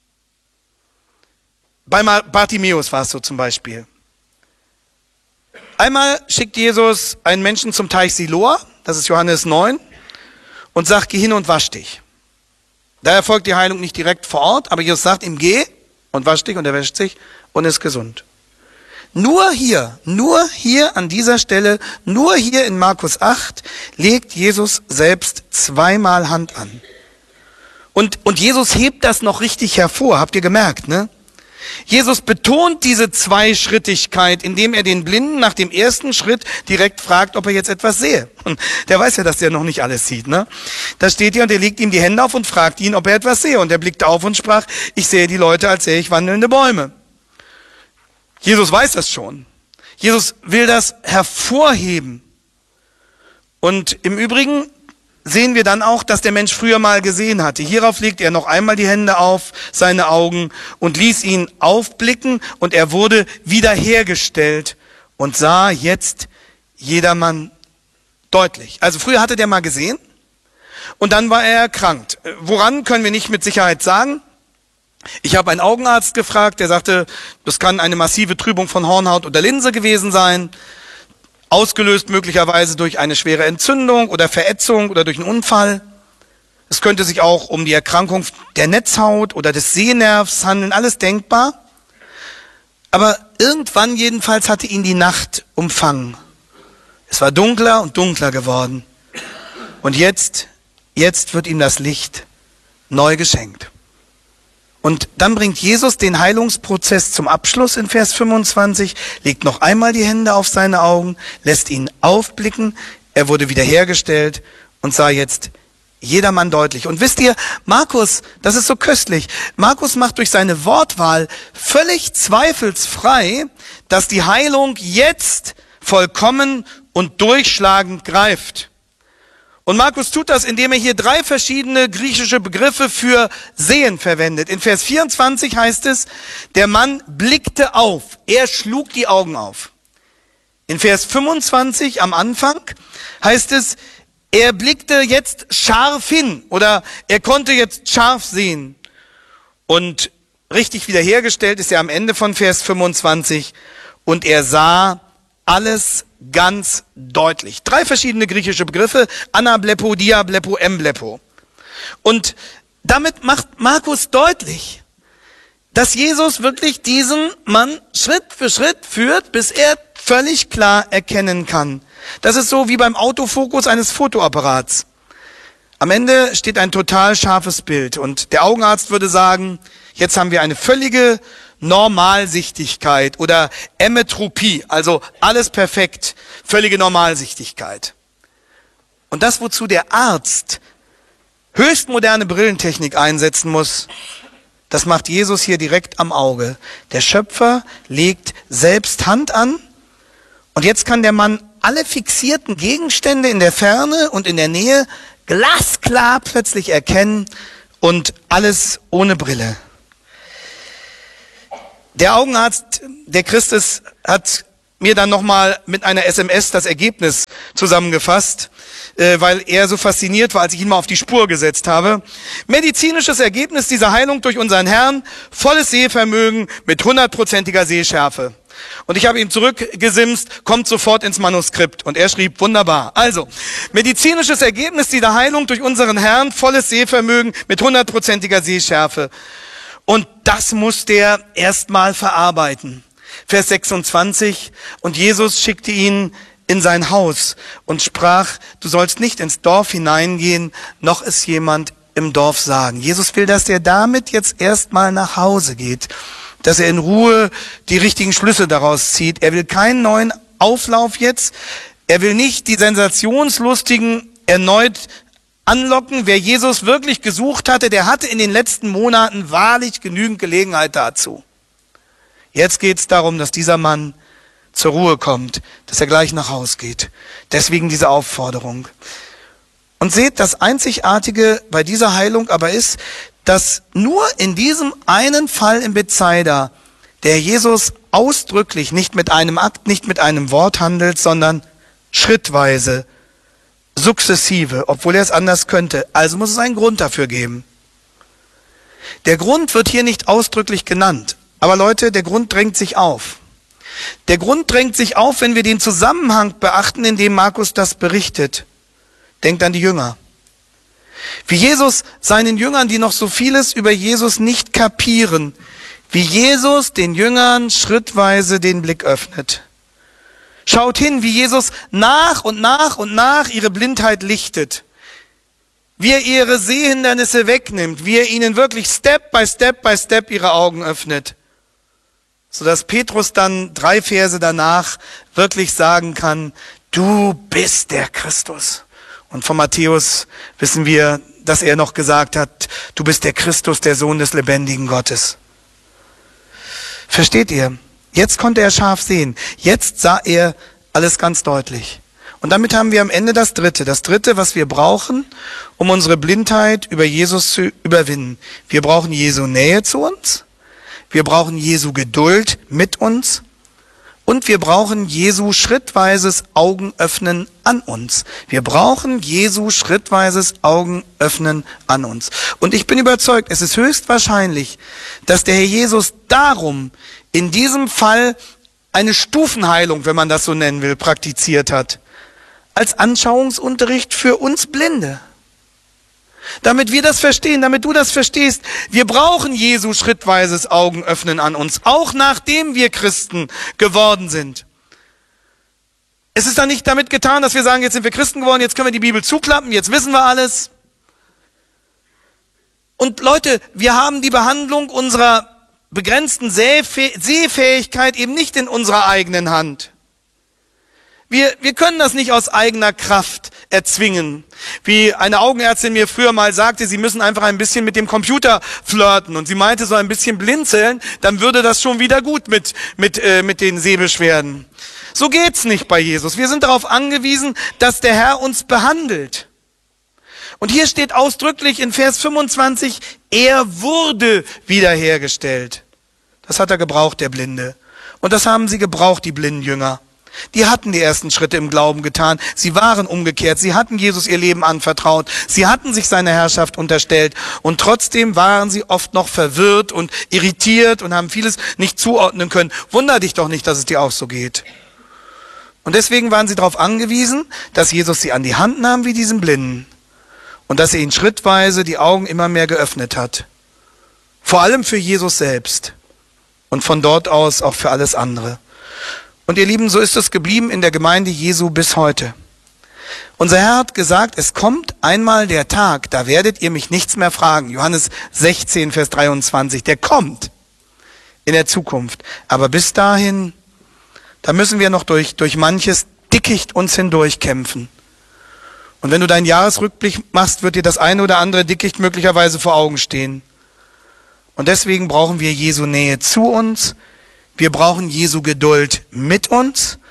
Bei Bartimäus war es so zum Beispiel. Einmal schickt Jesus einen Menschen zum Teich Siloa, das ist Johannes 9, und sagt, geh hin und wasch dich. Da erfolgt die Heilung nicht direkt vor Ort, aber Jesus sagt ihm, geh und wasch dich, und er wäscht sich und ist gesund. Nur hier an dieser Stelle, nur hier in Markus 8, legt Jesus selbst 2-mal Hand an. Und Jesus hebt das noch richtig hervor, habt ihr gemerkt, ne? Jesus betont diese Zweischrittigkeit, indem er den Blinden nach dem ersten Schritt direkt fragt, ob er jetzt etwas sehe. Und der weiß ja, dass der noch nicht alles sieht, ne? Da steht hier, und er legt ihm die Hände auf und fragt ihn, ob er etwas sehe. Und er blickte auf und sprach, ich sehe die Leute, als sähe ich wandelnde Bäume. Jesus weiß das schon. Jesus will das hervorheben. Und im Übrigen sehen wir dann auch, dass der Mensch früher mal gesehen hatte. Hierauf legt er noch einmal die Hände auf seine Augen und ließ ihn aufblicken, und er wurde wiederhergestellt und sah jetzt jedermann deutlich. Also früher hatte der mal gesehen und dann war er erkrankt. Woran, können wir nicht mit Sicherheit sagen. Ich habe einen Augenarzt gefragt, der sagte, das kann eine massive Trübung von Hornhaut oder Linse gewesen sein. Ausgelöst möglicherweise durch eine schwere Entzündung oder Verätzung oder durch einen Unfall. Es könnte sich auch um die Erkrankung der Netzhaut oder des Sehnervs handeln, alles denkbar. Aber irgendwann jedenfalls hatte ihn die Nacht umfangen. Es war dunkler und dunkler geworden. Und jetzt wird ihm das Licht neu geschenkt. Und dann bringt Jesus den Heilungsprozess zum Abschluss in Vers 25, legt noch einmal die Hände auf seine Augen, lässt ihn aufblicken, er wurde wiederhergestellt und sah jetzt jedermann deutlich. Und wisst ihr, Markus, das ist so köstlich, Markus macht durch seine Wortwahl völlig zweifelsfrei, dass die Heilung jetzt vollkommen und durchschlagend greift. Und Markus tut das, indem er hier 3 verschiedene griechische Begriffe für Sehen verwendet. In Vers 24 heißt es, der Mann blickte auf, er schlug die Augen auf. In Vers 25 am Anfang heißt es, er blickte jetzt scharf hin oder er konnte jetzt scharf sehen. Und richtig wiederhergestellt ist er am Ende von Vers 25 und er sah alles ganz deutlich. 3 verschiedene griechische Begriffe, anablepo, diablepo, emblepo. Und damit macht Markus deutlich, dass Jesus wirklich diesen Mann Schritt für Schritt führt, bis er völlig klar erkennen kann. Das ist so wie beim Autofokus eines Fotoapparats. Am Ende steht ein total scharfes Bild und der Augenarzt würde sagen, jetzt haben wir eine völlige Normalsichtigkeit oder Emmetropie, also alles perfekt, völlige Normalsichtigkeit. Und das, wozu der Arzt höchstmoderne Brillentechnik einsetzen muss, das macht Jesus hier direkt am Auge. Der Schöpfer legt selbst Hand an und jetzt kann der Mann alle fixierten Gegenstände in der Ferne und in der Nähe glasklar plötzlich erkennen und alles ohne Brille. Der Augenarzt, der Christus, hat mir dann nochmal mit einer SMS das Ergebnis zusammengefasst, weil er so fasziniert war, als ich ihn mal auf die Spur gesetzt habe. Medizinisches Ergebnis dieser Heilung durch unseren Herrn, volles Sehvermögen mit 100%iger Sehschärfe. Und ich habe ihm zurückgesimst, kommt sofort ins Manuskript. Und er schrieb, wunderbar. Also, medizinisches Ergebnis dieser Heilung durch unseren Herrn, volles Sehvermögen mit 100%iger Sehschärfe. Und das muss der erstmal verarbeiten. Vers 26, und Jesus schickte ihn in sein Haus und sprach, du sollst nicht ins Dorf hineingehen, noch es jemand im Dorf sagen. Jesus will, dass er damit jetzt erstmal nach Hause geht, dass er in Ruhe die richtigen Schlüsse daraus zieht. Er will keinen neuen Auflauf jetzt. Er will nicht die Sensationslustigen erneut anlocken. Wer Jesus wirklich gesucht hatte, der hatte in den letzten Monaten wahrlich genügend Gelegenheit dazu. Jetzt geht es darum, dass dieser Mann zur Ruhe kommt, dass er gleich nach Haus geht. Deswegen diese Aufforderung. Und seht, das Einzigartige bei dieser Heilung aber ist, dass nur in diesem einen Fall in Bethsaida der Jesus ausdrücklich nicht mit einem Akt, nicht mit einem Wort handelt, sondern schrittweise, sukzessive, obwohl er es anders könnte. Also muss es einen Grund dafür geben. Der Grund wird hier nicht ausdrücklich genannt. Aber Leute, der Grund drängt sich auf. Der Grund drängt sich auf, wenn wir den Zusammenhang beachten, in dem Markus das berichtet. Denkt an die Jünger. Wie Jesus seinen Jüngern, die noch so vieles über Jesus nicht kapieren, wie Jesus den Jüngern schrittweise den Blick öffnet. Schaut hin, wie Jesus nach und nach ihre Blindheit lichtet. Wie er ihre Sehhindernisse wegnimmt, wie er ihnen wirklich Step by Step ihre Augen öffnet. Sodass Petrus dann 3 Verse danach wirklich sagen kann, du bist der Christus. Und von Matthäus wissen wir, dass er noch gesagt hat, du bist der Christus, der Sohn des lebendigen Gottes. Versteht ihr? Jetzt konnte er scharf sehen. Jetzt sah er alles ganz deutlich. Und damit haben wir am Ende das Dritte, was wir brauchen, um unsere Blindheit über Jesus zu überwinden. Wir brauchen Jesu Nähe zu uns. Wir brauchen Jesu Geduld mit uns und wir brauchen Jesu schrittweises Augenöffnen an uns. Wir brauchen Jesu schrittweises Augenöffnen an uns. Und ich bin überzeugt, es ist höchstwahrscheinlich, dass der Herr Jesus darum in diesem Fall eine Stufenheilung, wenn man das so nennen will, praktiziert hat. Als Anschauungsunterricht für uns Blinde. Damit wir das verstehen, damit du das verstehst, wir brauchen Jesu schrittweises Augenöffnen an uns, auch nachdem wir Christen geworden sind. Es ist dann nicht damit getan, dass wir sagen, jetzt sind wir Christen geworden, jetzt können wir die Bibel zuklappen, jetzt wissen wir alles. Und Leute, wir haben die Behandlung unserer begrenzten Sehfähigkeit eben nicht in unserer eigenen Hand. Wir können das nicht aus eigener Kraft erzwingen. Wie eine Augenärztin mir früher mal sagte, sie müssen einfach ein bisschen mit dem Computer flirten. Und sie meinte, so ein bisschen blinzeln, dann würde das schon wieder gut mit den Sehbeschwerden. So geht's nicht bei Jesus. Wir sind darauf angewiesen, dass der Herr uns behandelt. Und hier steht ausdrücklich in Vers 25, er wurde wiederhergestellt. Das hat er gebraucht, der Blinde. Und das haben sie gebraucht, die blinden Jünger. Die hatten die ersten Schritte im Glauben getan. Sie waren umgekehrt. Sie hatten Jesus ihr Leben anvertraut. Sie hatten sich seine Herrschaft unterstellt. Und trotzdem waren sie oft noch verwirrt und irritiert und haben vieles nicht zuordnen können. Wunder dich doch nicht, dass es dir auch so geht. Und deswegen waren sie darauf angewiesen, dass Jesus sie an die Hand nahm wie diesen Blinden. Und dass er ihnen schrittweise die Augen immer mehr geöffnet hat. Vor allem für Jesus selbst. Und von dort aus auch für alles andere. Und ihr Lieben, so ist es geblieben in der Gemeinde Jesu bis heute. Unser Herr hat gesagt, es kommt einmal der Tag, da werdet ihr mich nichts mehr fragen. Johannes 16, Vers 23, der kommt in der Zukunft. Aber bis dahin, da müssen wir noch durch manches Dickicht uns hindurchkämpfen. Und wenn du deinen Jahresrückblick machst, wird dir das eine oder andere Dickicht möglicherweise vor Augen stehen. Und deswegen brauchen wir Jesu Nähe zu uns. Wir brauchen Jesu Geduld mit uns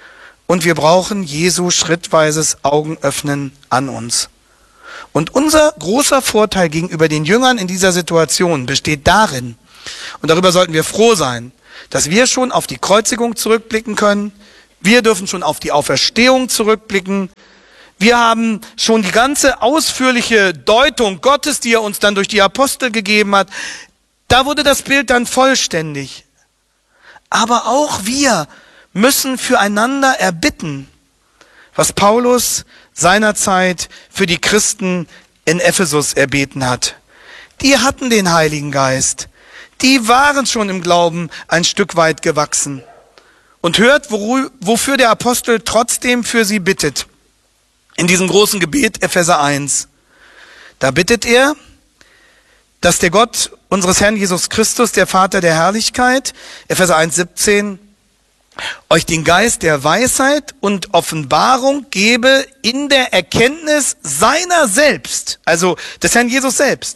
und wir brauchen Jesu schrittweises Augenöffnen an uns. Und unser großer Vorteil gegenüber den Jüngern in dieser Situation besteht darin, und darüber sollten wir froh sein, dass wir schon auf die Kreuzigung zurückblicken können. Wir dürfen schon auf die Auferstehung zurückblicken. Wir haben schon die ganze ausführliche Deutung Gottes, die er uns dann durch die Apostel gegeben hat. Da wurde das Bild dann vollständig. Aber auch wir müssen füreinander erbitten, was Paulus seinerzeit für die Christen in Ephesus erbeten hat. Die hatten den Heiligen Geist. Die waren schon im Glauben ein Stück weit gewachsen. Und hört, wofür der Apostel trotzdem für sie bittet. In diesem großen Gebet, Epheser 1. Da bittet er, dass der Gott unseres Herrn Jesus Christus, der Vater der Herrlichkeit, Epheser 1,17, euch den Geist der Weisheit und Offenbarung gebe in der Erkenntnis seiner selbst, also des Herrn Jesus selbst.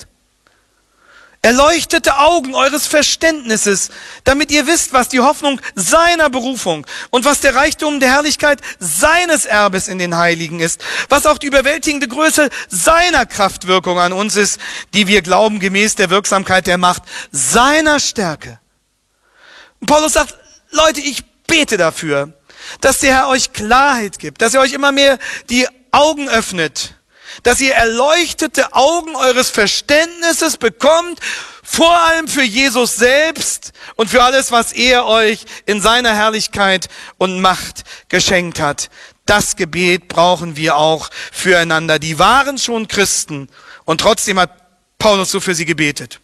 Erleuchtete Augen eures Verständnisses, damit ihr wisst, was die Hoffnung seiner Berufung und was der Reichtum der Herrlichkeit seines Erbes in den Heiligen ist, was auch die überwältigende Größe seiner Kraftwirkung an uns ist, die wir glauben gemäß der Wirksamkeit der Macht seiner Stärke. Und Paulus sagt, Leute, ich bete dafür, dass der Herr euch Klarheit gibt, dass er euch immer mehr die Augen öffnet, dass ihr erleuchtete Augen eures Verständnisses bekommt, vor allem für Jesus selbst und für alles, was er euch in seiner Herrlichkeit und Macht geschenkt hat. Das Gebet brauchen wir auch füreinander. Die waren schon Christen und trotzdem hat Paulus so für sie gebetet.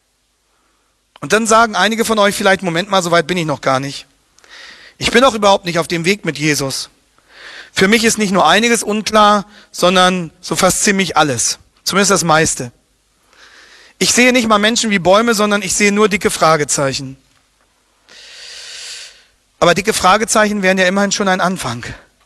Und dann sagen einige von euch vielleicht, Moment mal, so weit bin ich noch gar nicht. Ich bin auch überhaupt nicht auf dem Weg mit Jesus. Für mich ist nicht nur einiges unklar, sondern so fast ziemlich alles. Zumindest das meiste. Ich sehe nicht mal Menschen wie Bäume, sondern ich sehe nur dicke Fragezeichen. Aber dicke Fragezeichen wären ja immerhin schon ein Anfang.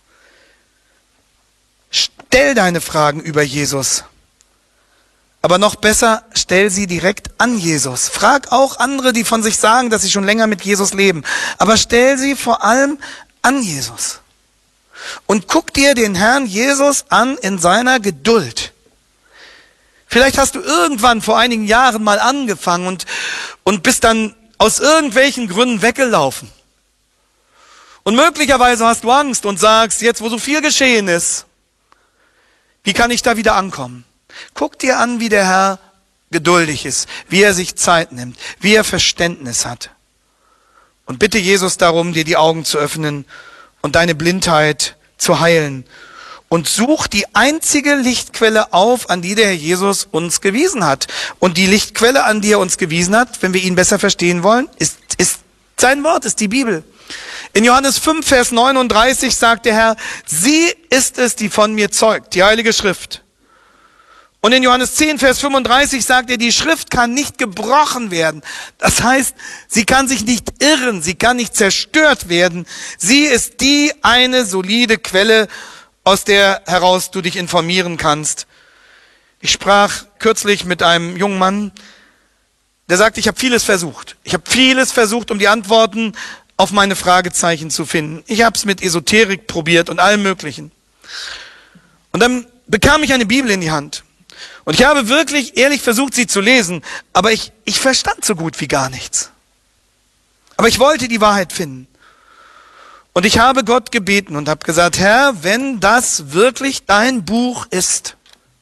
Stell deine Fragen über Jesus. Aber noch besser, stell sie direkt an Jesus. Frag auch andere, die von sich sagen, dass sie schon länger mit Jesus leben. Aber stell sie vor allem an Jesus. Und guck dir den Herrn Jesus an in seiner Geduld. Vielleicht hast du irgendwann vor einigen Jahren mal angefangen und bist dann aus irgendwelchen Gründen weggelaufen. Und möglicherweise hast du Angst und sagst, jetzt wo so viel geschehen ist, wie kann ich da wieder ankommen? Guck dir an, wie der Herr geduldig ist, wie er sich Zeit nimmt, wie er Verständnis hat. Und bitte Jesus darum, dir die Augen zu öffnen und deine Blindheit zu heilen. Und such die einzige Lichtquelle auf, an die der Herr Jesus uns gewiesen hat. Und die Lichtquelle, an die er uns gewiesen hat, wenn wir ihn besser verstehen wollen, ist sein Wort, ist die Bibel. In Johannes 5, Vers 39 sagt der Herr, sie ist es, die von mir zeugt, die Heilige Schrift. Und in Johannes 10, Vers 35 sagt er, die Schrift kann nicht gebrochen werden. Das heißt, sie kann sich nicht irren, sie kann nicht zerstört werden. Sie ist die eine solide Quelle, aus der heraus du dich informieren kannst. Ich sprach kürzlich mit einem jungen Mann, der sagte, ich habe vieles versucht. Ich habe vieles versucht, um die Antworten auf meine Fragezeichen zu finden. Ich habe es mit Esoterik probiert und allem Möglichen. Und dann bekam ich eine Bibel in die Hand. Und ich habe wirklich ehrlich versucht, sie zu lesen, aber ich verstand so gut wie gar nichts. Aber ich wollte die Wahrheit finden. Und ich habe Gott gebeten und habe gesagt, Herr, wenn das wirklich dein Buch ist,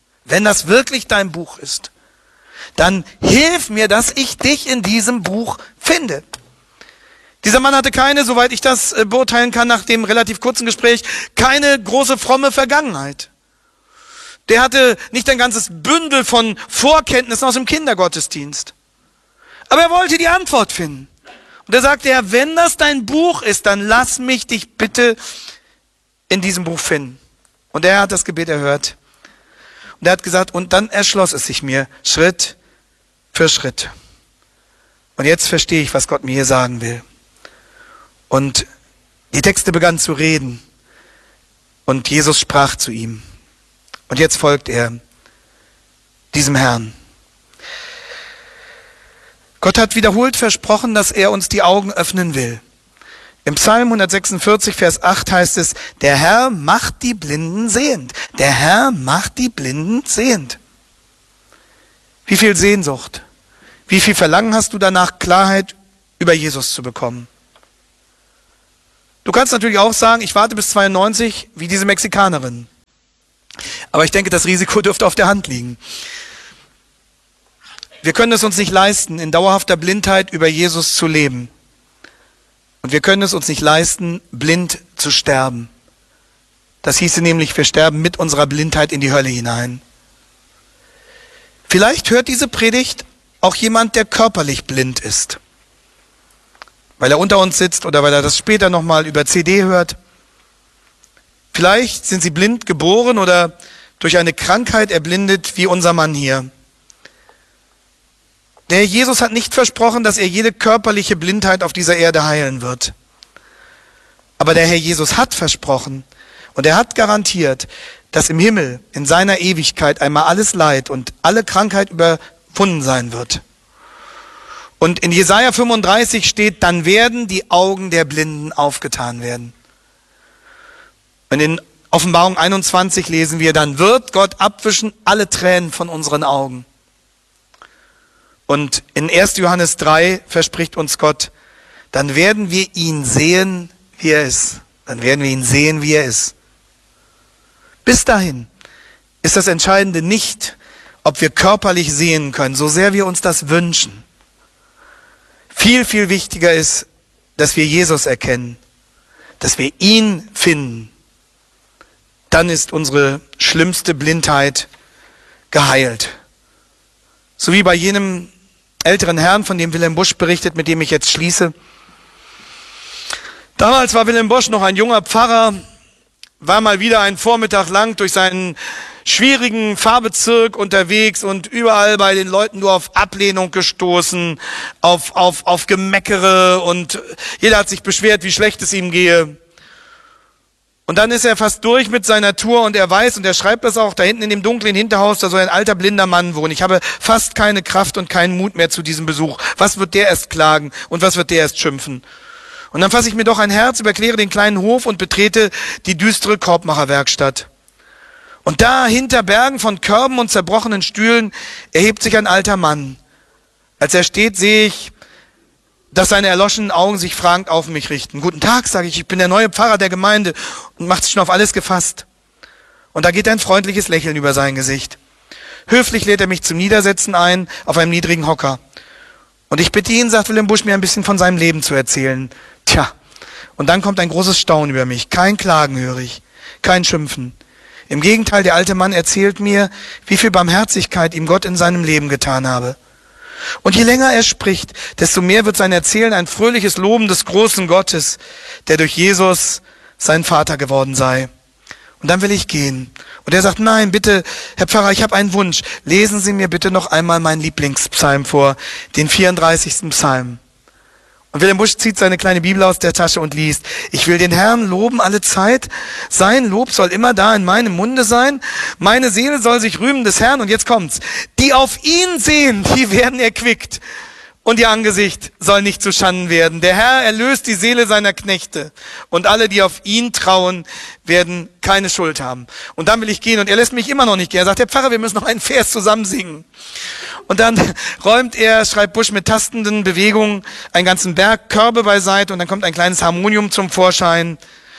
dann hilf mir, dass ich dich in diesem Buch finde. Dieser Mann hatte keine, soweit ich das beurteilen kann, nach dem relativ kurzen Gespräch, keine große fromme Vergangenheit. Der hatte nicht ein ganzes Bündel von Vorkenntnissen aus dem Kindergottesdienst. Aber er wollte die Antwort finden. Und er sagte, Herr, wenn das dein Buch ist, dann lass mich dich bitte in diesem Buch finden. Und er hat das Gebet erhört. Und er hat gesagt, und dann erschloss es sich mir Schritt für Schritt. Und jetzt verstehe ich, was Gott mir hier sagen will. Und die Texte begannen zu reden. Und Jesus sprach zu ihm. Und jetzt folgt er diesem Herrn. Gott hat wiederholt versprochen, dass er uns die Augen öffnen will. Im Psalm 146, Vers 8 heißt es, der Herr macht die Blinden sehend. Der Herr macht die Blinden sehend. Wie viel Sehnsucht, wie viel Verlangen hast du danach, Klarheit über Jesus zu bekommen? Du kannst natürlich auch sagen, ich warte bis 92, wie diese Mexikanerin. Aber ich denke, das Risiko dürfte auf der Hand liegen. Wir können es uns nicht leisten, in dauerhafter Blindheit über Jesus zu leben. Und wir können es uns nicht leisten, blind zu sterben. Das hieße nämlich, wir sterben mit unserer Blindheit in die Hölle hinein. Vielleicht hört diese Predigt auch jemand, der körperlich blind ist. Weil er unter uns sitzt oder weil er das später nochmal über CD hört. Vielleicht sind sie blind geboren oder durch eine Krankheit erblindet, wie unser Mann hier. Der Herr Jesus hat nicht versprochen, dass er jede körperliche Blindheit auf dieser Erde heilen wird. Aber der Herr Jesus hat versprochen und er hat garantiert, dass im Himmel, in seiner Ewigkeit einmal alles Leid und alle Krankheit überwunden sein wird. Und in Jesaja 35 steht, dann werden die Augen der Blinden aufgetan werden. Und in Offenbarung 21 lesen wir, dann wird Gott abwischen alle Tränen von unseren Augen. Und in 1. Johannes 3 verspricht uns Gott, dann werden wir ihn sehen, wie er ist. Dann werden wir ihn sehen, wie er ist. Bis dahin ist das Entscheidende nicht, ob wir körperlich sehen können, so sehr wir uns das wünschen. Viel, viel wichtiger ist, dass wir Jesus erkennen, dass wir ihn finden. Dann ist unsere schlimmste Blindheit geheilt. So wie bei jenem älteren Herrn, von dem Wilhelm Busch berichtet, mit dem ich jetzt schließe. Damals war Wilhelm Busch noch ein junger Pfarrer, war mal wieder einen Vormittag lang durch seinen schwierigen Pfarrbezirk unterwegs und überall bei den Leuten nur auf Ablehnung gestoßen, auf Gemeckere und jeder hat sich beschwert, wie schlecht es ihm gehe. Und dann ist er fast durch mit seiner Tour und er weiß, und er schreibt das auch, da hinten in dem dunklen Hinterhaus, da soll ein alter blinder Mann wohnen. Ich habe fast keine Kraft und keinen Mut mehr zu diesem Besuch. Was wird der erst klagen und was wird der erst schimpfen? Und dann fasse ich mir doch ein Herz, überquere den kleinen Hof und betrete die düstere Korbmacherwerkstatt. Und da hinter Bergen von Körben und zerbrochenen Stühlen erhebt sich ein alter Mann. Als er steht, sehe ich, dass seine erloschenen Augen sich fragend auf mich richten. Guten Tag, sage ich bin der neue Pfarrer der Gemeinde und macht sich schon auf alles gefasst. Und da geht ein freundliches Lächeln über sein Gesicht. Höflich lädt er mich zum Niedersetzen ein, auf einem niedrigen Hocker. Und ich bitte ihn, sagt Wilhelm Busch, mir ein bisschen von seinem Leben zu erzählen. Tja, und dann kommt ein großes Staunen über mich. Kein Klagen höre ich, kein Schimpfen. Im Gegenteil, der alte Mann erzählt mir, wie viel Barmherzigkeit ihm Gott in seinem Leben getan habe. Und je länger er spricht, desto mehr wird sein Erzählen ein fröhliches Loben des großen Gottes, der durch Jesus sein Vater geworden sei. Und dann will ich gehen. Und er sagt, nein, bitte, Herr Pfarrer, ich habe einen Wunsch. Lesen Sie mir bitte noch einmal meinen Lieblingspsalm vor, den 34. Psalm. Und Wilhelm Busch zieht seine kleine Bibel aus der Tasche und liest, ich will den Herrn loben alle Zeit, sein Lob soll immer da in meinem Munde sein, meine Seele soll sich rühmen des Herrn, und jetzt kommt's, die auf ihn sehen, die werden erquickt, und ihr Angesicht soll nicht zu Schanden werden. Der Herr erlöst die Seele seiner Knechte, und alle, die auf ihn trauen, werden keine Schuld haben. Und dann will ich gehen, und er lässt mich immer noch nicht gehen. Er sagt, Herr Pfarrer, wir müssen noch einen Vers zusammen singen. Und dann schreibt Busch mit tastenden Bewegungen einen ganzen Berg Körbe beiseite und dann kommt ein kleines Harmonium zum Vorschein.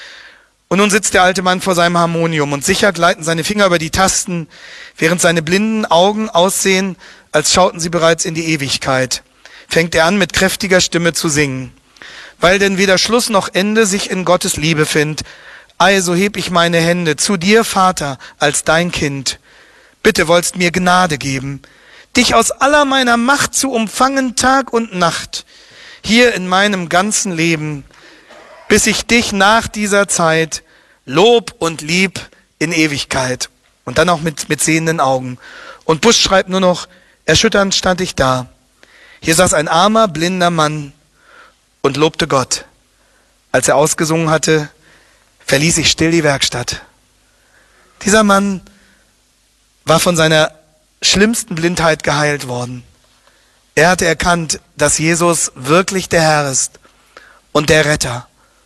Und nun sitzt der alte Mann vor seinem Harmonium und sicher gleiten seine Finger über die Tasten, während seine blinden Augen aussehen, als schauten sie bereits in die Ewigkeit. Fängt er an, mit kräftiger Stimme zu singen. Weil denn weder Schluss noch Ende sich in Gottes Liebe findet, ei, so heb ich meine Hände zu dir, Vater, als dein Kind. Bitte wollst mir Gnade geben, dich aus aller meiner Macht zu umfangen, Tag und Nacht, hier in meinem ganzen Leben, bis ich dich nach dieser Zeit lob und lieb in Ewigkeit. Und dann auch mit sehenden Augen. Und Busch schreibt nur noch, erschütternd stand ich da. Hier saß ein armer, blinder Mann und lobte Gott. Als er ausgesungen hatte, verließ ich still die Werkstatt. Dieser Mann war von seiner schlimmsten Blindheit geheilt worden. Er hatte erkannt, dass Jesus wirklich der Herr ist und der Retter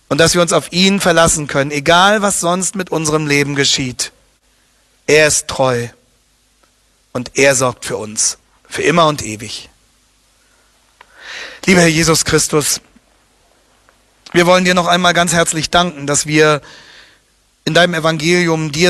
und dass wir uns auf ihn verlassen können, egal was sonst mit unserem Leben geschieht. Er ist treu und er sorgt für uns, für immer und ewig. Lieber Herr Jesus Christus, wir wollen dir noch einmal ganz herzlich danken, dass wir in deinem Evangelium dir